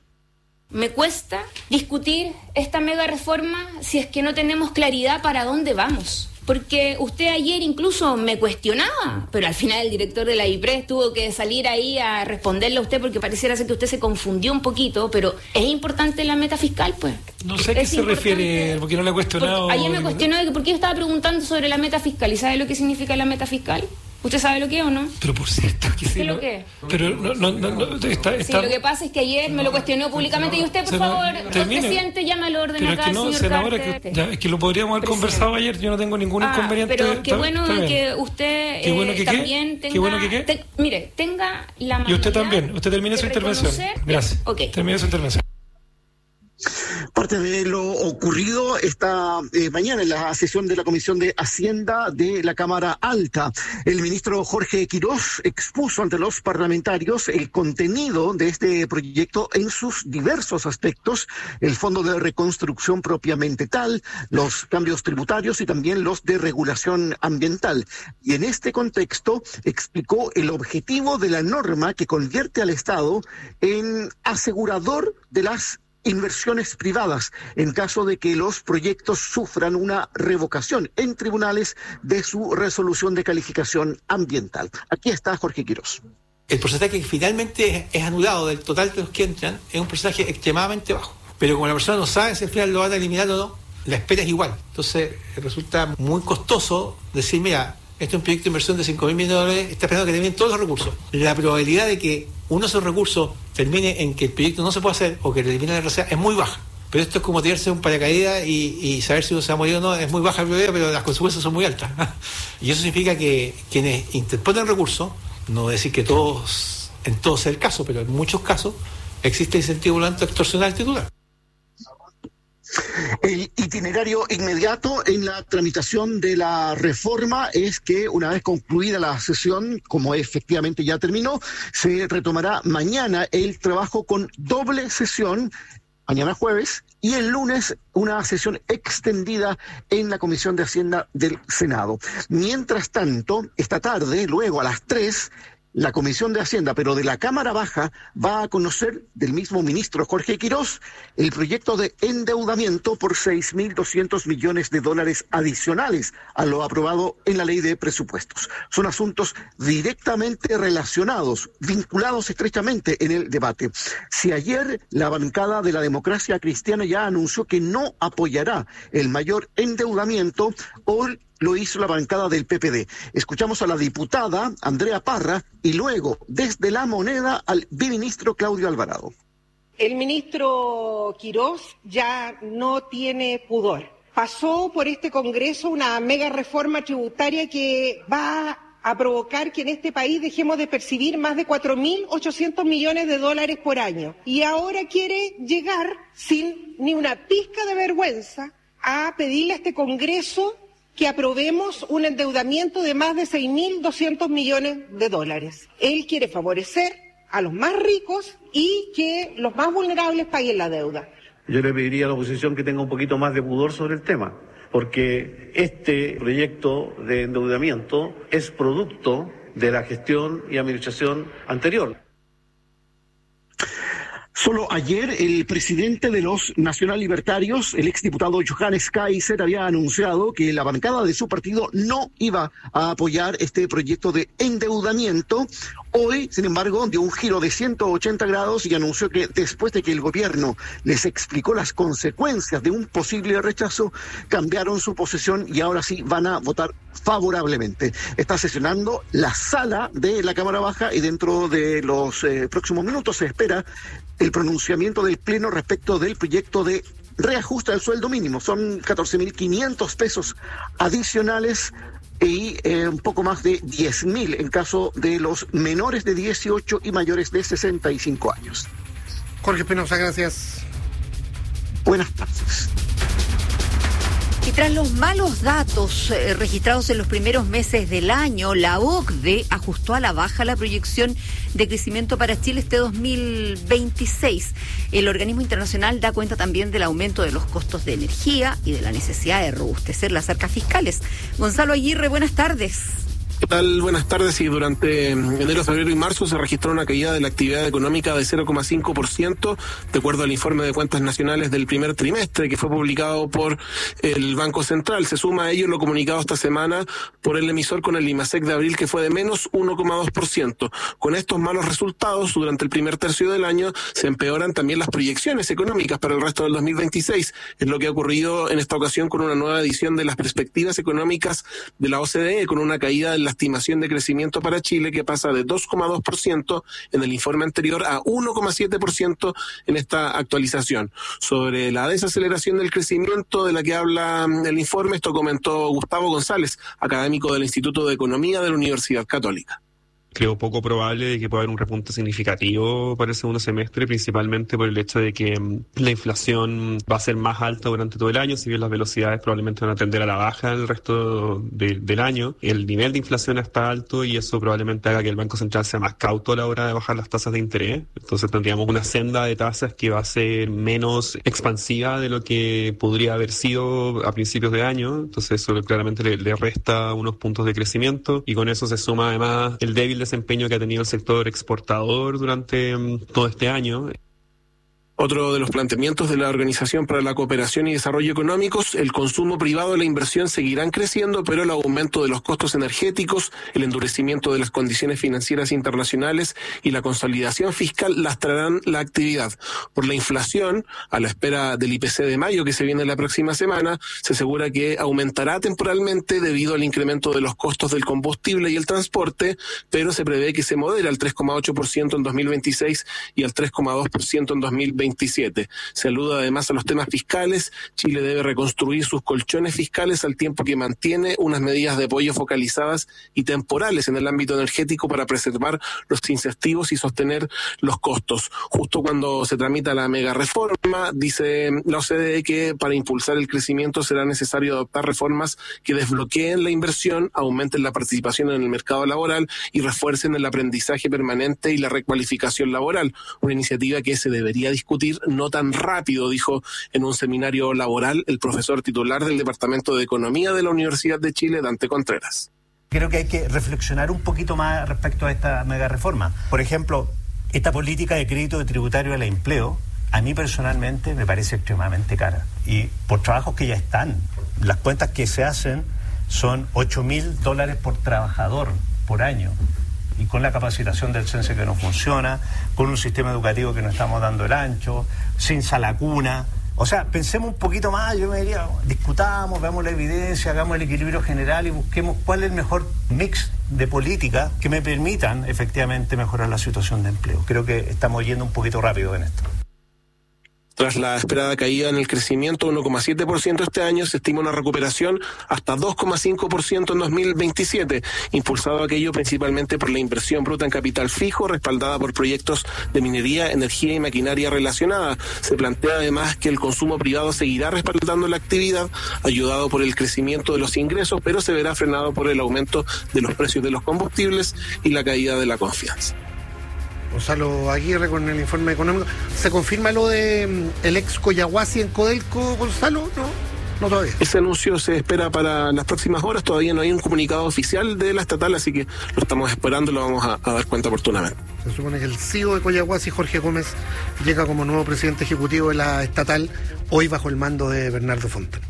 Me cuesta discutir esta mega reforma si es que no tenemos claridad para dónde vamos. Porque usted ayer incluso me cuestionaba, pero al final el director de la IPRES tuvo que salir ahí a responderle a usted porque pareciera ser que usted se confundió un poquito, pero ¿es importante la meta fiscal, pues? No sé a qué se refiere, porque no le he cuestionado. Ayer me cuestionó de que por qué yo estaba preguntando sobre la meta fiscal. ¿Y sabe lo que significa la meta fiscal? ¿Usted sabe lo que es o no? Pero por cierto, que sí. ¿Qué es lo que es? Pero no está... Sí, lo que pasa es que ayer me lo cuestionó públicamente y usted, por favor, presidente, llame al orden pero acá, es que no, señor senadora, Carter. Es que lo podríamos haber conversado ayer, yo no tengo ningún inconveniente. Pero qué bueno que usted también tenga... Qué bueno que qué. Mire, tenga la manera... Y usted también, usted termine su intervención. Gracias. Okay. Termine su intervención. Parte de lo ocurrido esta mañana en la sesión de la Comisión de Hacienda de la Cámara Alta. El ministro Jorge Quirós expuso ante los parlamentarios el contenido de este proyecto en sus diversos aspectos, el fondo de reconstrucción propiamente tal, los cambios tributarios y también los de regulación ambiental. Y en este contexto explicó el objetivo de la norma que convierte al Estado en asegurador de las inversiones privadas en caso de que los proyectos sufran una revocación en tribunales de su resolución de calificación ambiental. Aquí está Jorge Quirós. El porcentaje que finalmente es anulado del total de los que entran es un porcentaje extremadamente bajo. Pero como la persona no sabe si al final lo van a eliminar o no, la espera es igual. Entonces resulta muy costoso decir, mira, este es un proyecto de inversión de $5.000 millones, está esperando que terminen todos los recursos. La probabilidad de que uno de esos recursos termine en que el proyecto no se pueda hacer o que le eliminen la RCA es muy baja. Pero esto es como tirarse un paracaídas y saber si uno se va a morir o no. Es muy baja la probabilidad, pero las consecuencias son muy altas. Y eso significa que quienes interponen recursos, no voy a decir que todos, en todos sea el caso, pero en muchos casos existe incentivo volante a extorsionar al titular. El itinerario inmediato en la tramitación de la reforma es que una vez concluida la sesión, como efectivamente ya terminó, se retomará mañana el trabajo con doble sesión, mañana jueves, y el lunes una sesión extendida en la Comisión de Hacienda del Senado. Mientras tanto, esta tarde, luego a las 3, la Comisión de Hacienda, pero de la Cámara Baja, va a conocer del mismo ministro Jorge Quirós el proyecto de endeudamiento por $6.200 millones adicionales a lo aprobado en la ley de presupuestos. Son asuntos directamente relacionados, vinculados estrechamente en el debate. Si ayer la bancada de la Democracia Cristiana ya anunció que no apoyará el mayor endeudamiento, hoy lo hizo la bancada del PPD. Escuchamos a la diputada Andrea Parra y luego, desde La Moneda, al biministro Claudio Alvarado. El ministro Quirós ya no tiene pudor. Pasó por este Congreso una mega reforma tributaria que va a provocar que en este país dejemos de percibir más de $4.800 millones por año. Y ahora quiere llegar, sin ni una pizca de vergüenza, a pedirle a este Congreso que aprobemos un endeudamiento de más de $6.200 millones. Él quiere favorecer a los más ricos y que los más vulnerables paguen la deuda. Yo le pediría a la oposición que tenga un poquito más de pudor sobre el tema, porque este proyecto de endeudamiento es producto de la gestión y administración anterior. Solo ayer el presidente de los Nacional Libertarios, el exdiputado Johannes Kaiser, había anunciado que la bancada de su partido no iba a apoyar este proyecto de endeudamiento. Hoy, sin embargo, dio un giro de 180 grados y anunció que después de que el gobierno les explicó las consecuencias de un posible rechazo, cambiaron su posición y ahora sí van a votar favorablemente. Está sesionando la sala de la Cámara Baja y dentro de los próximos minutos se espera el pronunciamiento del Pleno respecto del proyecto de reajuste al sueldo mínimo. Son 14.500 pesos adicionales y un poco más de 10.000 en caso de los menores de 18 y mayores de 65 años. Jorge Espinosa, gracias. Buenas tardes. Y tras los malos datos registrados en los primeros meses del año, la OCDE ajustó a la baja la proyección de crecimiento para Chile este 2026. El organismo internacional da cuenta también del aumento de los costos de energía y de la necesidad de robustecer las arcas fiscales. Gonzalo Aguirre, buenas tardes. ¿Qué tal? Buenas tardes. Y durante enero, febrero y marzo se registró una caída de la actividad económica de 0,5%, de acuerdo al informe de cuentas nacionales del primer trimestre que fue publicado por el Banco Central. Se suma a ello lo comunicado esta semana por el emisor con el IMASEC de abril, que fue de menos 1,2%. Con estos malos resultados, durante el primer tercio del año, se empeoran también las proyecciones económicas para el resto del 2026. Es lo que ha ocurrido en esta ocasión con una nueva edición de las perspectivas económicas de la OCDE, con una caída de la estimación de crecimiento para Chile que pasa de 2,2% en el informe anterior a 1,7% en esta actualización. Sobre la desaceleración del crecimiento de la que habla el informe, esto comentó Gustavo González, académico del Instituto de Economía de la Universidad Católica. Creo poco probable de que pueda haber un repunte significativo para el segundo semestre, principalmente por el hecho de que la inflación va a ser más alta durante todo el año, si bien las velocidades probablemente van a tender a la baja el resto del año. El nivel de inflación está alto y eso probablemente haga que el Banco Central sea más cauto a la hora de bajar las tasas de interés. Entonces tendríamos una senda de tasas que va a ser menos expansiva de lo que podría haber sido a principios de año. Entonces eso claramente le resta unos puntos de crecimiento y con eso se suma además el débil desempeño que ha tenido el sector exportador durante todo este año. Otro de los planteamientos de la Organización para la Cooperación y Desarrollo Económicos: el consumo privado y la inversión seguirán creciendo, pero el aumento de los costos energéticos, el endurecimiento de las condiciones financieras internacionales y la consolidación fiscal lastrarán la actividad. Por la inflación, a la espera del IPC de mayo que se viene la próxima semana, se asegura que aumentará temporalmente debido al incremento de los costos del combustible y el transporte, pero se prevé que se modere al 3,8% en 2026 y al 3,2% en 2027. Se alude además a los temas fiscales. Chile debe reconstruir sus colchones fiscales al tiempo que mantiene unas medidas de apoyo focalizadas y temporales en el ámbito energético para preservar los incentivos y sostener los costos. Justo cuando se tramita la mega reforma, dice la OCDE que para impulsar el crecimiento será necesario adoptar reformas que desbloqueen la inversión, aumenten la participación en el mercado laboral y refuercen el aprendizaje permanente y la recualificación laboral. Una iniciativa que se debería discutir no tan rápido, dijo en un seminario laboral el profesor titular del Departamento de Economía de la Universidad de Chile, Dante Contreras. Creo que hay que reflexionar un poquito más respecto a esta mega reforma. Por ejemplo, esta política de crédito tributario al empleo, a mí personalmente me parece extremadamente cara. Y por trabajos que ya están, las cuentas que se hacen son $8.000 por trabajador por año. Y con la capacitación del CENSE que no funciona, con un sistema educativo que no estamos dando el ancho, sin sala cuna. O sea, pensemos un poquito más, yo me diría, discutamos, veamos la evidencia, hagamos el equilibrio general y busquemos cuál es el mejor mix de políticas que me permitan efectivamente mejorar la situación de empleo. Creo que estamos yendo un poquito rápido en esto. Tras la esperada caída en el crecimiento, 1,7% este año, se estima una recuperación hasta 2,5% en 2027, impulsado aquello principalmente por la inversión bruta en capital fijo, respaldada por proyectos de minería, energía y maquinaria relacionada. Se plantea además que el consumo privado seguirá respaldando la actividad, ayudado por el crecimiento de los ingresos, pero se verá frenado por el aumento de los precios de los combustibles y la caída de la confianza. Gonzalo Aguirre con el informe económico. ¿Se confirma lo de el ex Collahuasi en Codelco, Gonzalo? No todavía. Ese anuncio se espera para las próximas horas. Todavía no hay un comunicado oficial de la estatal, así que lo estamos esperando y lo vamos a dar cuenta oportunamente. Se supone que el CEO de Collahuasi, Jorge Gómez, llega como nuevo presidente ejecutivo de la estatal, hoy bajo el mando de Bernardo Fontana.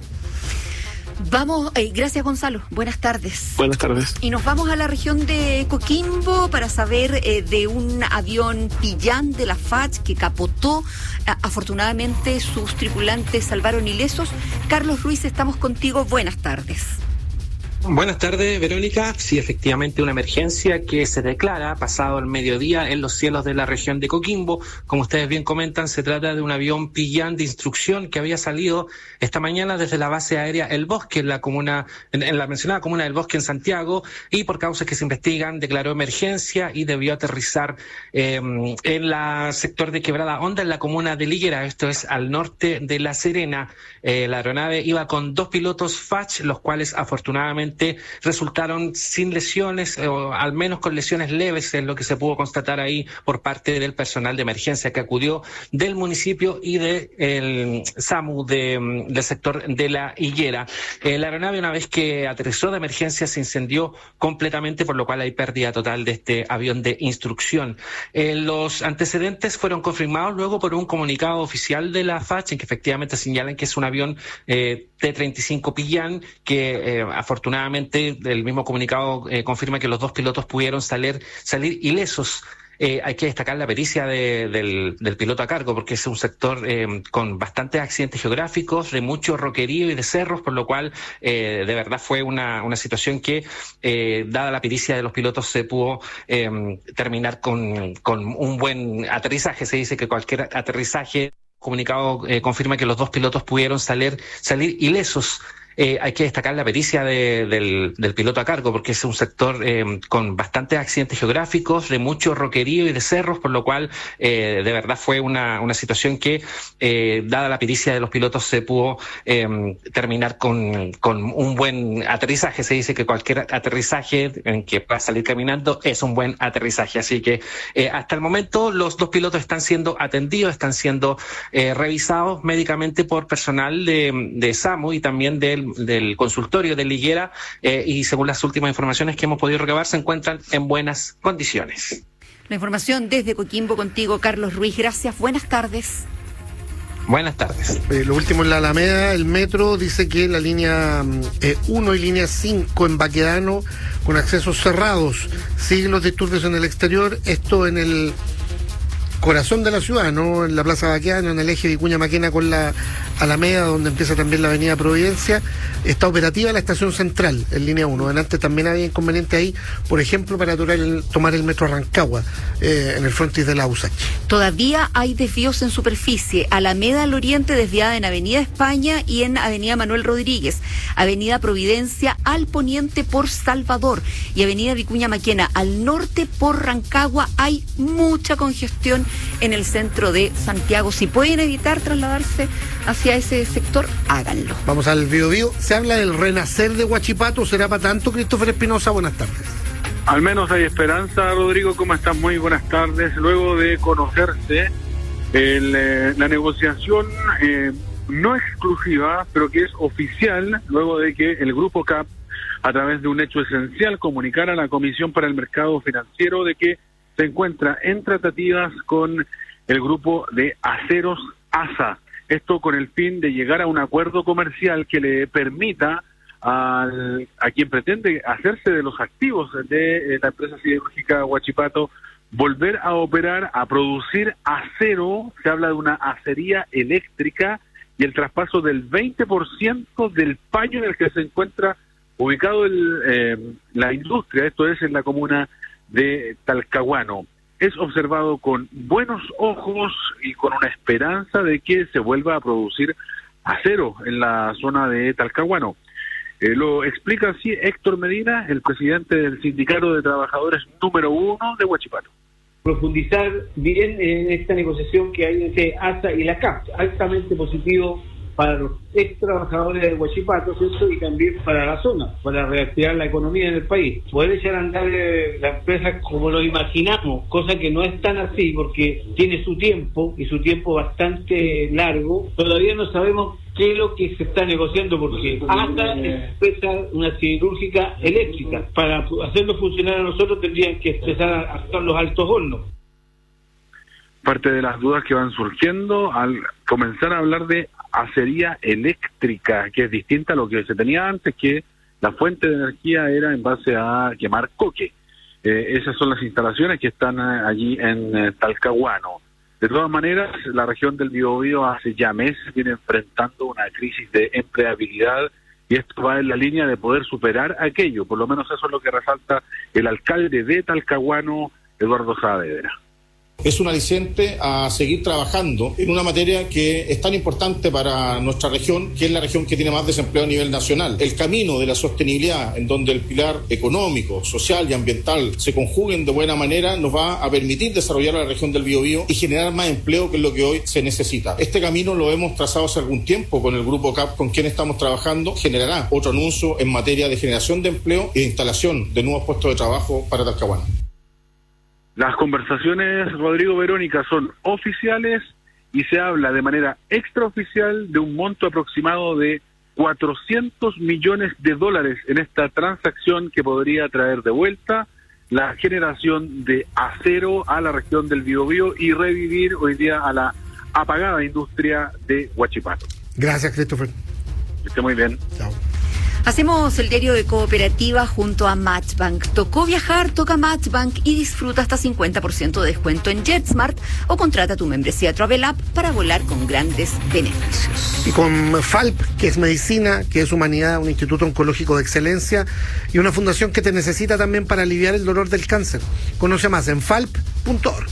Vamos, gracias Gonzalo, buenas tardes. Buenas tardes. Y nos vamos a la región de Coquimbo para saber de un avión Pillán de la FACH que capotó. Afortunadamente sus tripulantes salvaron ilesos. Carlos Ruiz, estamos contigo, buenas tardes. Buenas tardes, Verónica. Sí, efectivamente, una emergencia que se declara pasado el mediodía en los cielos de la región de Coquimbo. Como ustedes bien comentan, se trata de un avión Pillán de instrucción que había salido esta mañana desde la base aérea El Bosque, en la mencionada comuna del Bosque en Santiago, y por causas que se investigan declaró emergencia y debió aterrizar en el sector de Quebrada Honda, en la comuna de Liguera, esto es al norte de La Serena. La aeronave iba con 2 pilotos FACH, los cuales afortunadamente resultaron sin lesiones, o al menos con lesiones leves, es lo que se pudo constatar ahí por parte del personal de emergencia que acudió del municipio y del SAMU del sector de La Higuera. La aeronave, una vez que aterrizó de emergencia, se incendió completamente, por lo cual hay pérdida total de este avión de instrucción. Los antecedentes fueron confirmados luego por un comunicado oficial de la FACH, en que efectivamente señalan que es un avión T-35 Pillán, que afortunadamente el mismo comunicado confirma que los 2 pilotos pudieron salir ilesos. Hay que destacar la pericia del piloto a cargo, porque es un sector con bastantes accidentes geográficos, de mucho roquerío y de cerros, por lo cual de verdad fue una situación que, dada la pericia de los pilotos, se pudo terminar con un buen aterrizaje. Se dice que cualquier aterrizaje, comunicado confirma que los 2 pilotos pudieron salir ilesos. Hay que destacar la pericia del piloto a cargo, porque es un sector con bastantes accidentes geográficos, de mucho roquerío y de cerros, por lo cual de verdad fue una situación que, dada la pericia de los pilotos, se pudo terminar con un buen aterrizaje. Se dice que cualquier aterrizaje en que pueda salir caminando es un buen aterrizaje. Así que hasta el momento los 2 pilotos están siendo atendidos, están siendo revisados médicamente por personal de SAMU y también del consultorio de Liguera, y según las últimas informaciones que hemos podido recabar, se encuentran en buenas condiciones. La información desde Coquimbo contigo, Carlos Ruiz. Gracias, buenas tardes. Buenas tardes. Lo último en la Alameda, el metro dice que la línea 1 y línea 5 en Baquedano con accesos cerrados, siguen los disturbios en el exterior, esto en el corazón de la ciudad, ¿no? En la Plaza Baquedano, en el eje Vicuña-Maquena con la Alameda, donde empieza también la Avenida Providencia. Está operativa la estación central en línea 1. Antes también había inconveniente ahí, por ejemplo, para tomar el metro Rancagua, en el frontis de la USACH. Todavía hay desvíos en superficie. Alameda al oriente desviada en Avenida España y en Avenida Manuel Rodríguez. Avenida Providencia al poniente por Salvador. Y Avenida Vicuña-Maquena al norte por Rancagua. Hay mucha congestión en el centro de Santiago. Si pueden evitar trasladarse hacia ese sector, háganlo. Vamos al Biobío. Se habla del renacer de Huachipato. ¿Será para tanto, Christopher Espinosa? Buenas tardes. Al menos hay esperanza, Rodrigo. ¿Cómo estás? Muy buenas tardes. Luego de conocerse la negociación no exclusiva, pero que es oficial, luego de que el Grupo CAP, a través de un hecho esencial, comunicara a la Comisión para el Mercado Financiero de que se encuentra en tratativas con el grupo de aceros ASA. Esto con el fin de llegar a un acuerdo comercial que le permita a quien pretende hacerse de los activos de la empresa siderúrgica Huachipato volver a operar, a producir acero. Se habla de una acería eléctrica y el traspaso del 20% del paño en el que se encuentra ubicado la industria, esto es en la comuna de Talcahuano. Es observado con buenos ojos y con una esperanza de que se vuelva a producir acero en la zona de Talcahuano. Lo explica así Héctor Medina, el presidente del Sindicato de Trabajadores número 1 de Huachipato. Profundizar bien en esta negociación que hay entre ASA y la CAP, altamente positivo para los ex trabajadores de Huachipato, ¿cierto? Y también para la zona, para reactivar la economía en el país. Poder echar a andar la empresa como lo imaginamos, cosa que no es tan así porque tiene su tiempo y su tiempo bastante largo. Todavía no sabemos qué es lo que se está negociando porque ASA expresa una siderúrgica eléctrica. Para hacerlo funcionar a nosotros tendrían que empezar a actuar los altos hornos. Parte de las dudas que van surgiendo al comenzar a hablar de acería eléctrica, que es distinta a lo que se tenía antes, que la fuente de energía era en base a quemar coque. Esas son las instalaciones que están allí en Talcahuano. De todas maneras, la región del Biobío hace ya meses viene enfrentando una crisis de empleabilidad y esto va en la línea de poder superar aquello. Por lo menos eso es lo que resalta el alcalde de Talcahuano, Eduardo Saavedra. Es un aliciente a seguir trabajando en una materia que es tan importante para nuestra región, que es la región que tiene más desempleo a nivel nacional. El camino de la sostenibilidad, en donde el pilar económico, social y ambiental se conjuguen de buena manera, nos va a permitir desarrollar la región del Biobío y generar más empleo, que es lo que hoy se necesita. Este camino lo hemos trazado hace algún tiempo con el Grupo CAP, con quien estamos trabajando. Generará otro anuncio en materia de generación de empleo y de instalación de nuevos puestos de trabajo para Talcahuano. Las conversaciones, Rodrigo, Verónica, son oficiales y se habla de manera extraoficial de un monto aproximado de $400 millones en esta transacción que podría traer de vuelta la generación de acero a la región del Biobío y revivir hoy día a la apagada industria de Huachipato. Gracias, Christopher. Que esté muy bien. Chao. Hacemos el diario de Cooperativa junto a Matchbank. Tocó viajar, toca Matchbank y disfruta hasta 50% de descuento en JetSmart o contrata tu membresía Travel App para volar con grandes beneficios. Y con FALP, que es medicina, que es humanidad, un instituto oncológico de excelencia y una fundación que te necesita también para aliviar el dolor del cáncer. Conoce más en falp.org.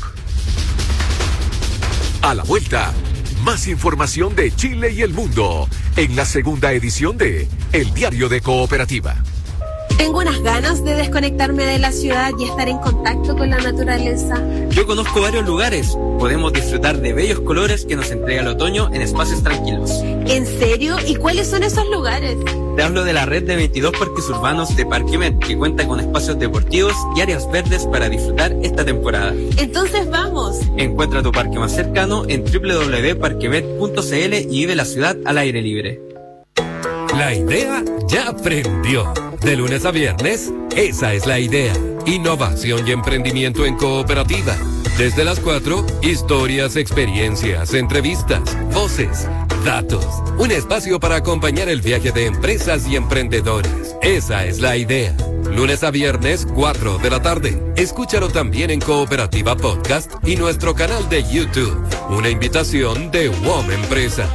A la vuelta, más información de Chile y el mundo en la segunda edición de El Diario de Cooperativa. Tengo unas ganas de desconectarme de la ciudad y estar en contacto con la naturaleza. Yo conozco varios lugares. Podemos disfrutar de bellos colores que nos entrega el otoño en espacios tranquilos. ¿En serio? ¿Y cuáles son esos lugares? Te hablo de la red de 22 parques urbanos de Parquemet, que cuenta con espacios deportivos y áreas verdes para disfrutar esta temporada. Entonces vamos. Encuentra tu parque más cercano en www.parquemet.cl y vive la ciudad al aire libre. La idea ya prendió. De lunes a viernes, esa es la idea. Innovación y emprendimiento en cooperativa. Desde las 4, historias, experiencias, entrevistas, voces, datos. Un espacio para acompañar el viaje de empresas y emprendedores. Esa es la idea. Lunes a viernes, 4 de la tarde. Escúchalo también en Cooperativa Podcast y nuestro canal de YouTube. Una invitación de WOM Empresas.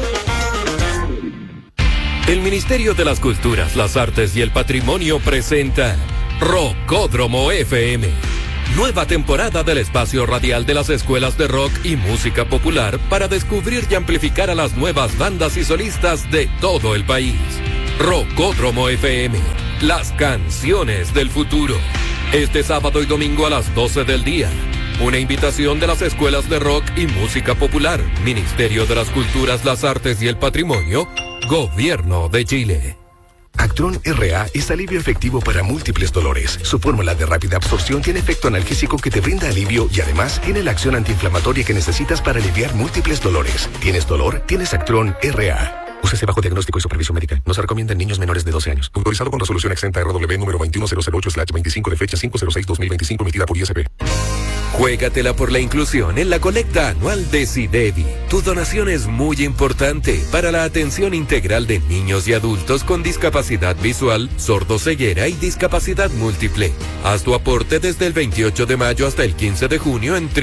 El Ministerio de las Culturas, las Artes y el Patrimonio presenta Rockódromo FM. Nueva temporada del espacio radial de las escuelas de rock y música popular para descubrir y amplificar a las nuevas bandas y solistas de todo el país. Rockódromo FM, las canciones del futuro. Este sábado y domingo a las 12 del día. Una invitación de las escuelas de rock y música popular, Ministerio de las Culturas, las Artes y el Patrimonio, Gobierno de Chile. Actron RA es alivio efectivo para múltiples dolores. Su fórmula de rápida absorción tiene efecto analgésico que te brinda alivio y además tiene la acción antiinflamatoria que necesitas para aliviar múltiples dolores. ¿Tienes dolor? Tienes Actron RA. Úsese bajo diagnóstico y supervisión médica. No se recomienda en niños menores de 12 años. Autorizado con resolución exenta RW número 21008/25 de fecha 506/2025 emitida por ISP. Juégatela por la inclusión en la colecta anual de SIDEVI. Tu donación es muy importante para la atención integral de niños y adultos con discapacidad visual, sordoceguera y discapacidad múltiple. Haz tu aporte desde el 28 de mayo hasta el 15 de junio en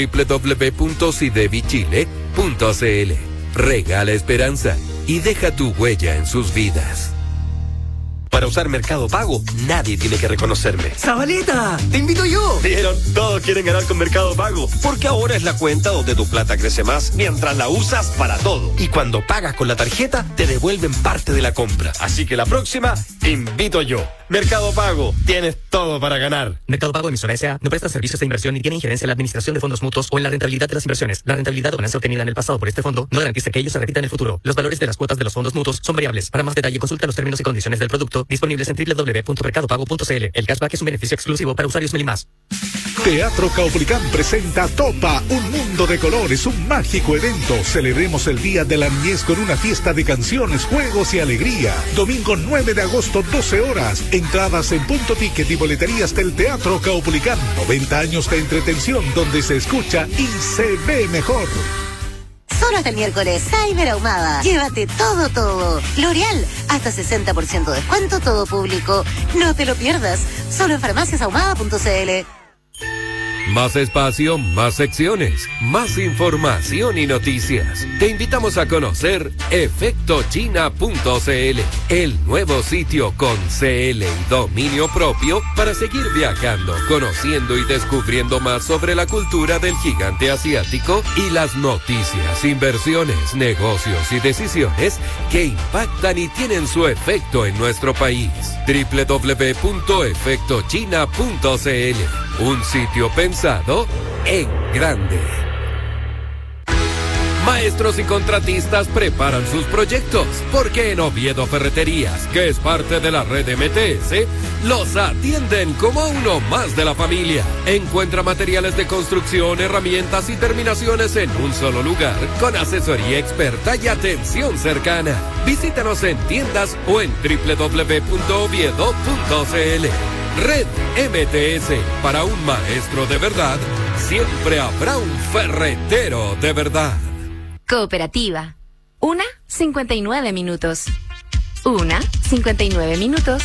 www.sidevichile.cl. Regala esperanza y deja tu huella en sus vidas. Para usar Mercado Pago, nadie tiene que reconocerme. ¡Zabaleta! ¡Te invito yo! Vieron, todos quieren ganar con Mercado Pago, porque ahora es la cuenta donde tu plata crece más mientras la usas para todo. Y cuando pagas con la tarjeta, te devuelven parte de la compra. Así que la próxima, invito yo. Mercado Pago, tienes todo para ganar. Mercado Pago, emisora S.A., no presta servicios de inversión ni tiene injerencia en la administración de fondos mutuos o en la rentabilidad de las inversiones. La rentabilidad o ganancia obtenida en el pasado por este fondo no garantiza que ello se repita en el futuro. Los valores de las cuotas de los fondos mutuos son variables. Para más detalle, consulta los términos y condiciones del producto disponibles en www.mercadopago.cl. El cashback es un beneficio exclusivo para usuarios Melimás. Teatro Caupolicán presenta Topa, un mundo de colores, un mágico evento. Celebremos el Día de la Niñez con una fiesta de canciones, juegos y alegría. Domingo 9 de agosto, 12 horas. Entradas en Punto Ticket y boleterías del Teatro Caupolicán. 90 años de entretención donde se escucha y se ve mejor. Solo hasta el miércoles, Cyber Ahumada. Llévate todo. L'Oreal, hasta 60% de descuento, todo público. No te lo pierdas. Solo en farmaciasahumada.cl. Más espacio, más secciones, más información y noticias. Te invitamos a conocer efectochina.cl, el nuevo sitio con CL y dominio propio para seguir viajando, conociendo y descubriendo más sobre la cultura del gigante asiático y las noticias, inversiones, negocios y decisiones que impactan y tienen su efecto en nuestro país. www.efectochina.cl, un sitio pensado en grande. Maestros y contratistas preparan sus proyectos, porque en Oviedo Ferreterías, que es parte de la red MTS, los atienden como uno más de la familia. Encuentra materiales de construcción, herramientas y terminaciones en un solo lugar, con asesoría experta y atención cercana. Visítanos en tiendas o en www.oviedo.cl. Red MTS, para un maestro de verdad, siempre habrá un ferretero de verdad. Cooperativa. 1:59 minutos. 1:59 minutos.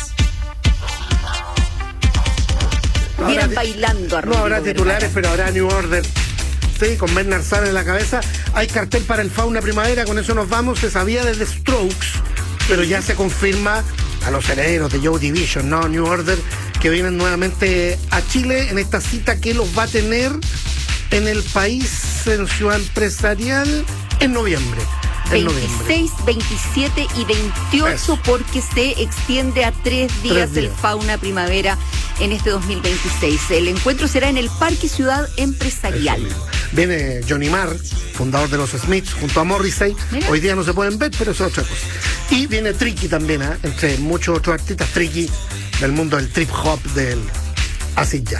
Miren bailando. No habrá titulares, pero habrá New Order. Sí, con Bernard Sara en la cabeza. Hay cartel para el Fauna Primavera, con eso nos vamos. Se sabía desde Strokes, pero ya se confirma a los herederos de Joy Division, ¿no? New Order, que vienen nuevamente a Chile en esta cita que los va a tener en el país, en Ciudad Empresarial, en noviembre. 26, 27 y 28, eso, porque se extiende a 3 días el Fauna Primavera en este 2026. El encuentro será en el Parque Ciudad Empresarial. Viene Johnny Marr, fundador de los Smiths, junto a Morrissey. Mira. Hoy día no se pueden ver, pero eso es otra cosa. Y viene Tricky también, entre muchos otros artistas, Tricky, del mundo del trip hop, del acid jazz.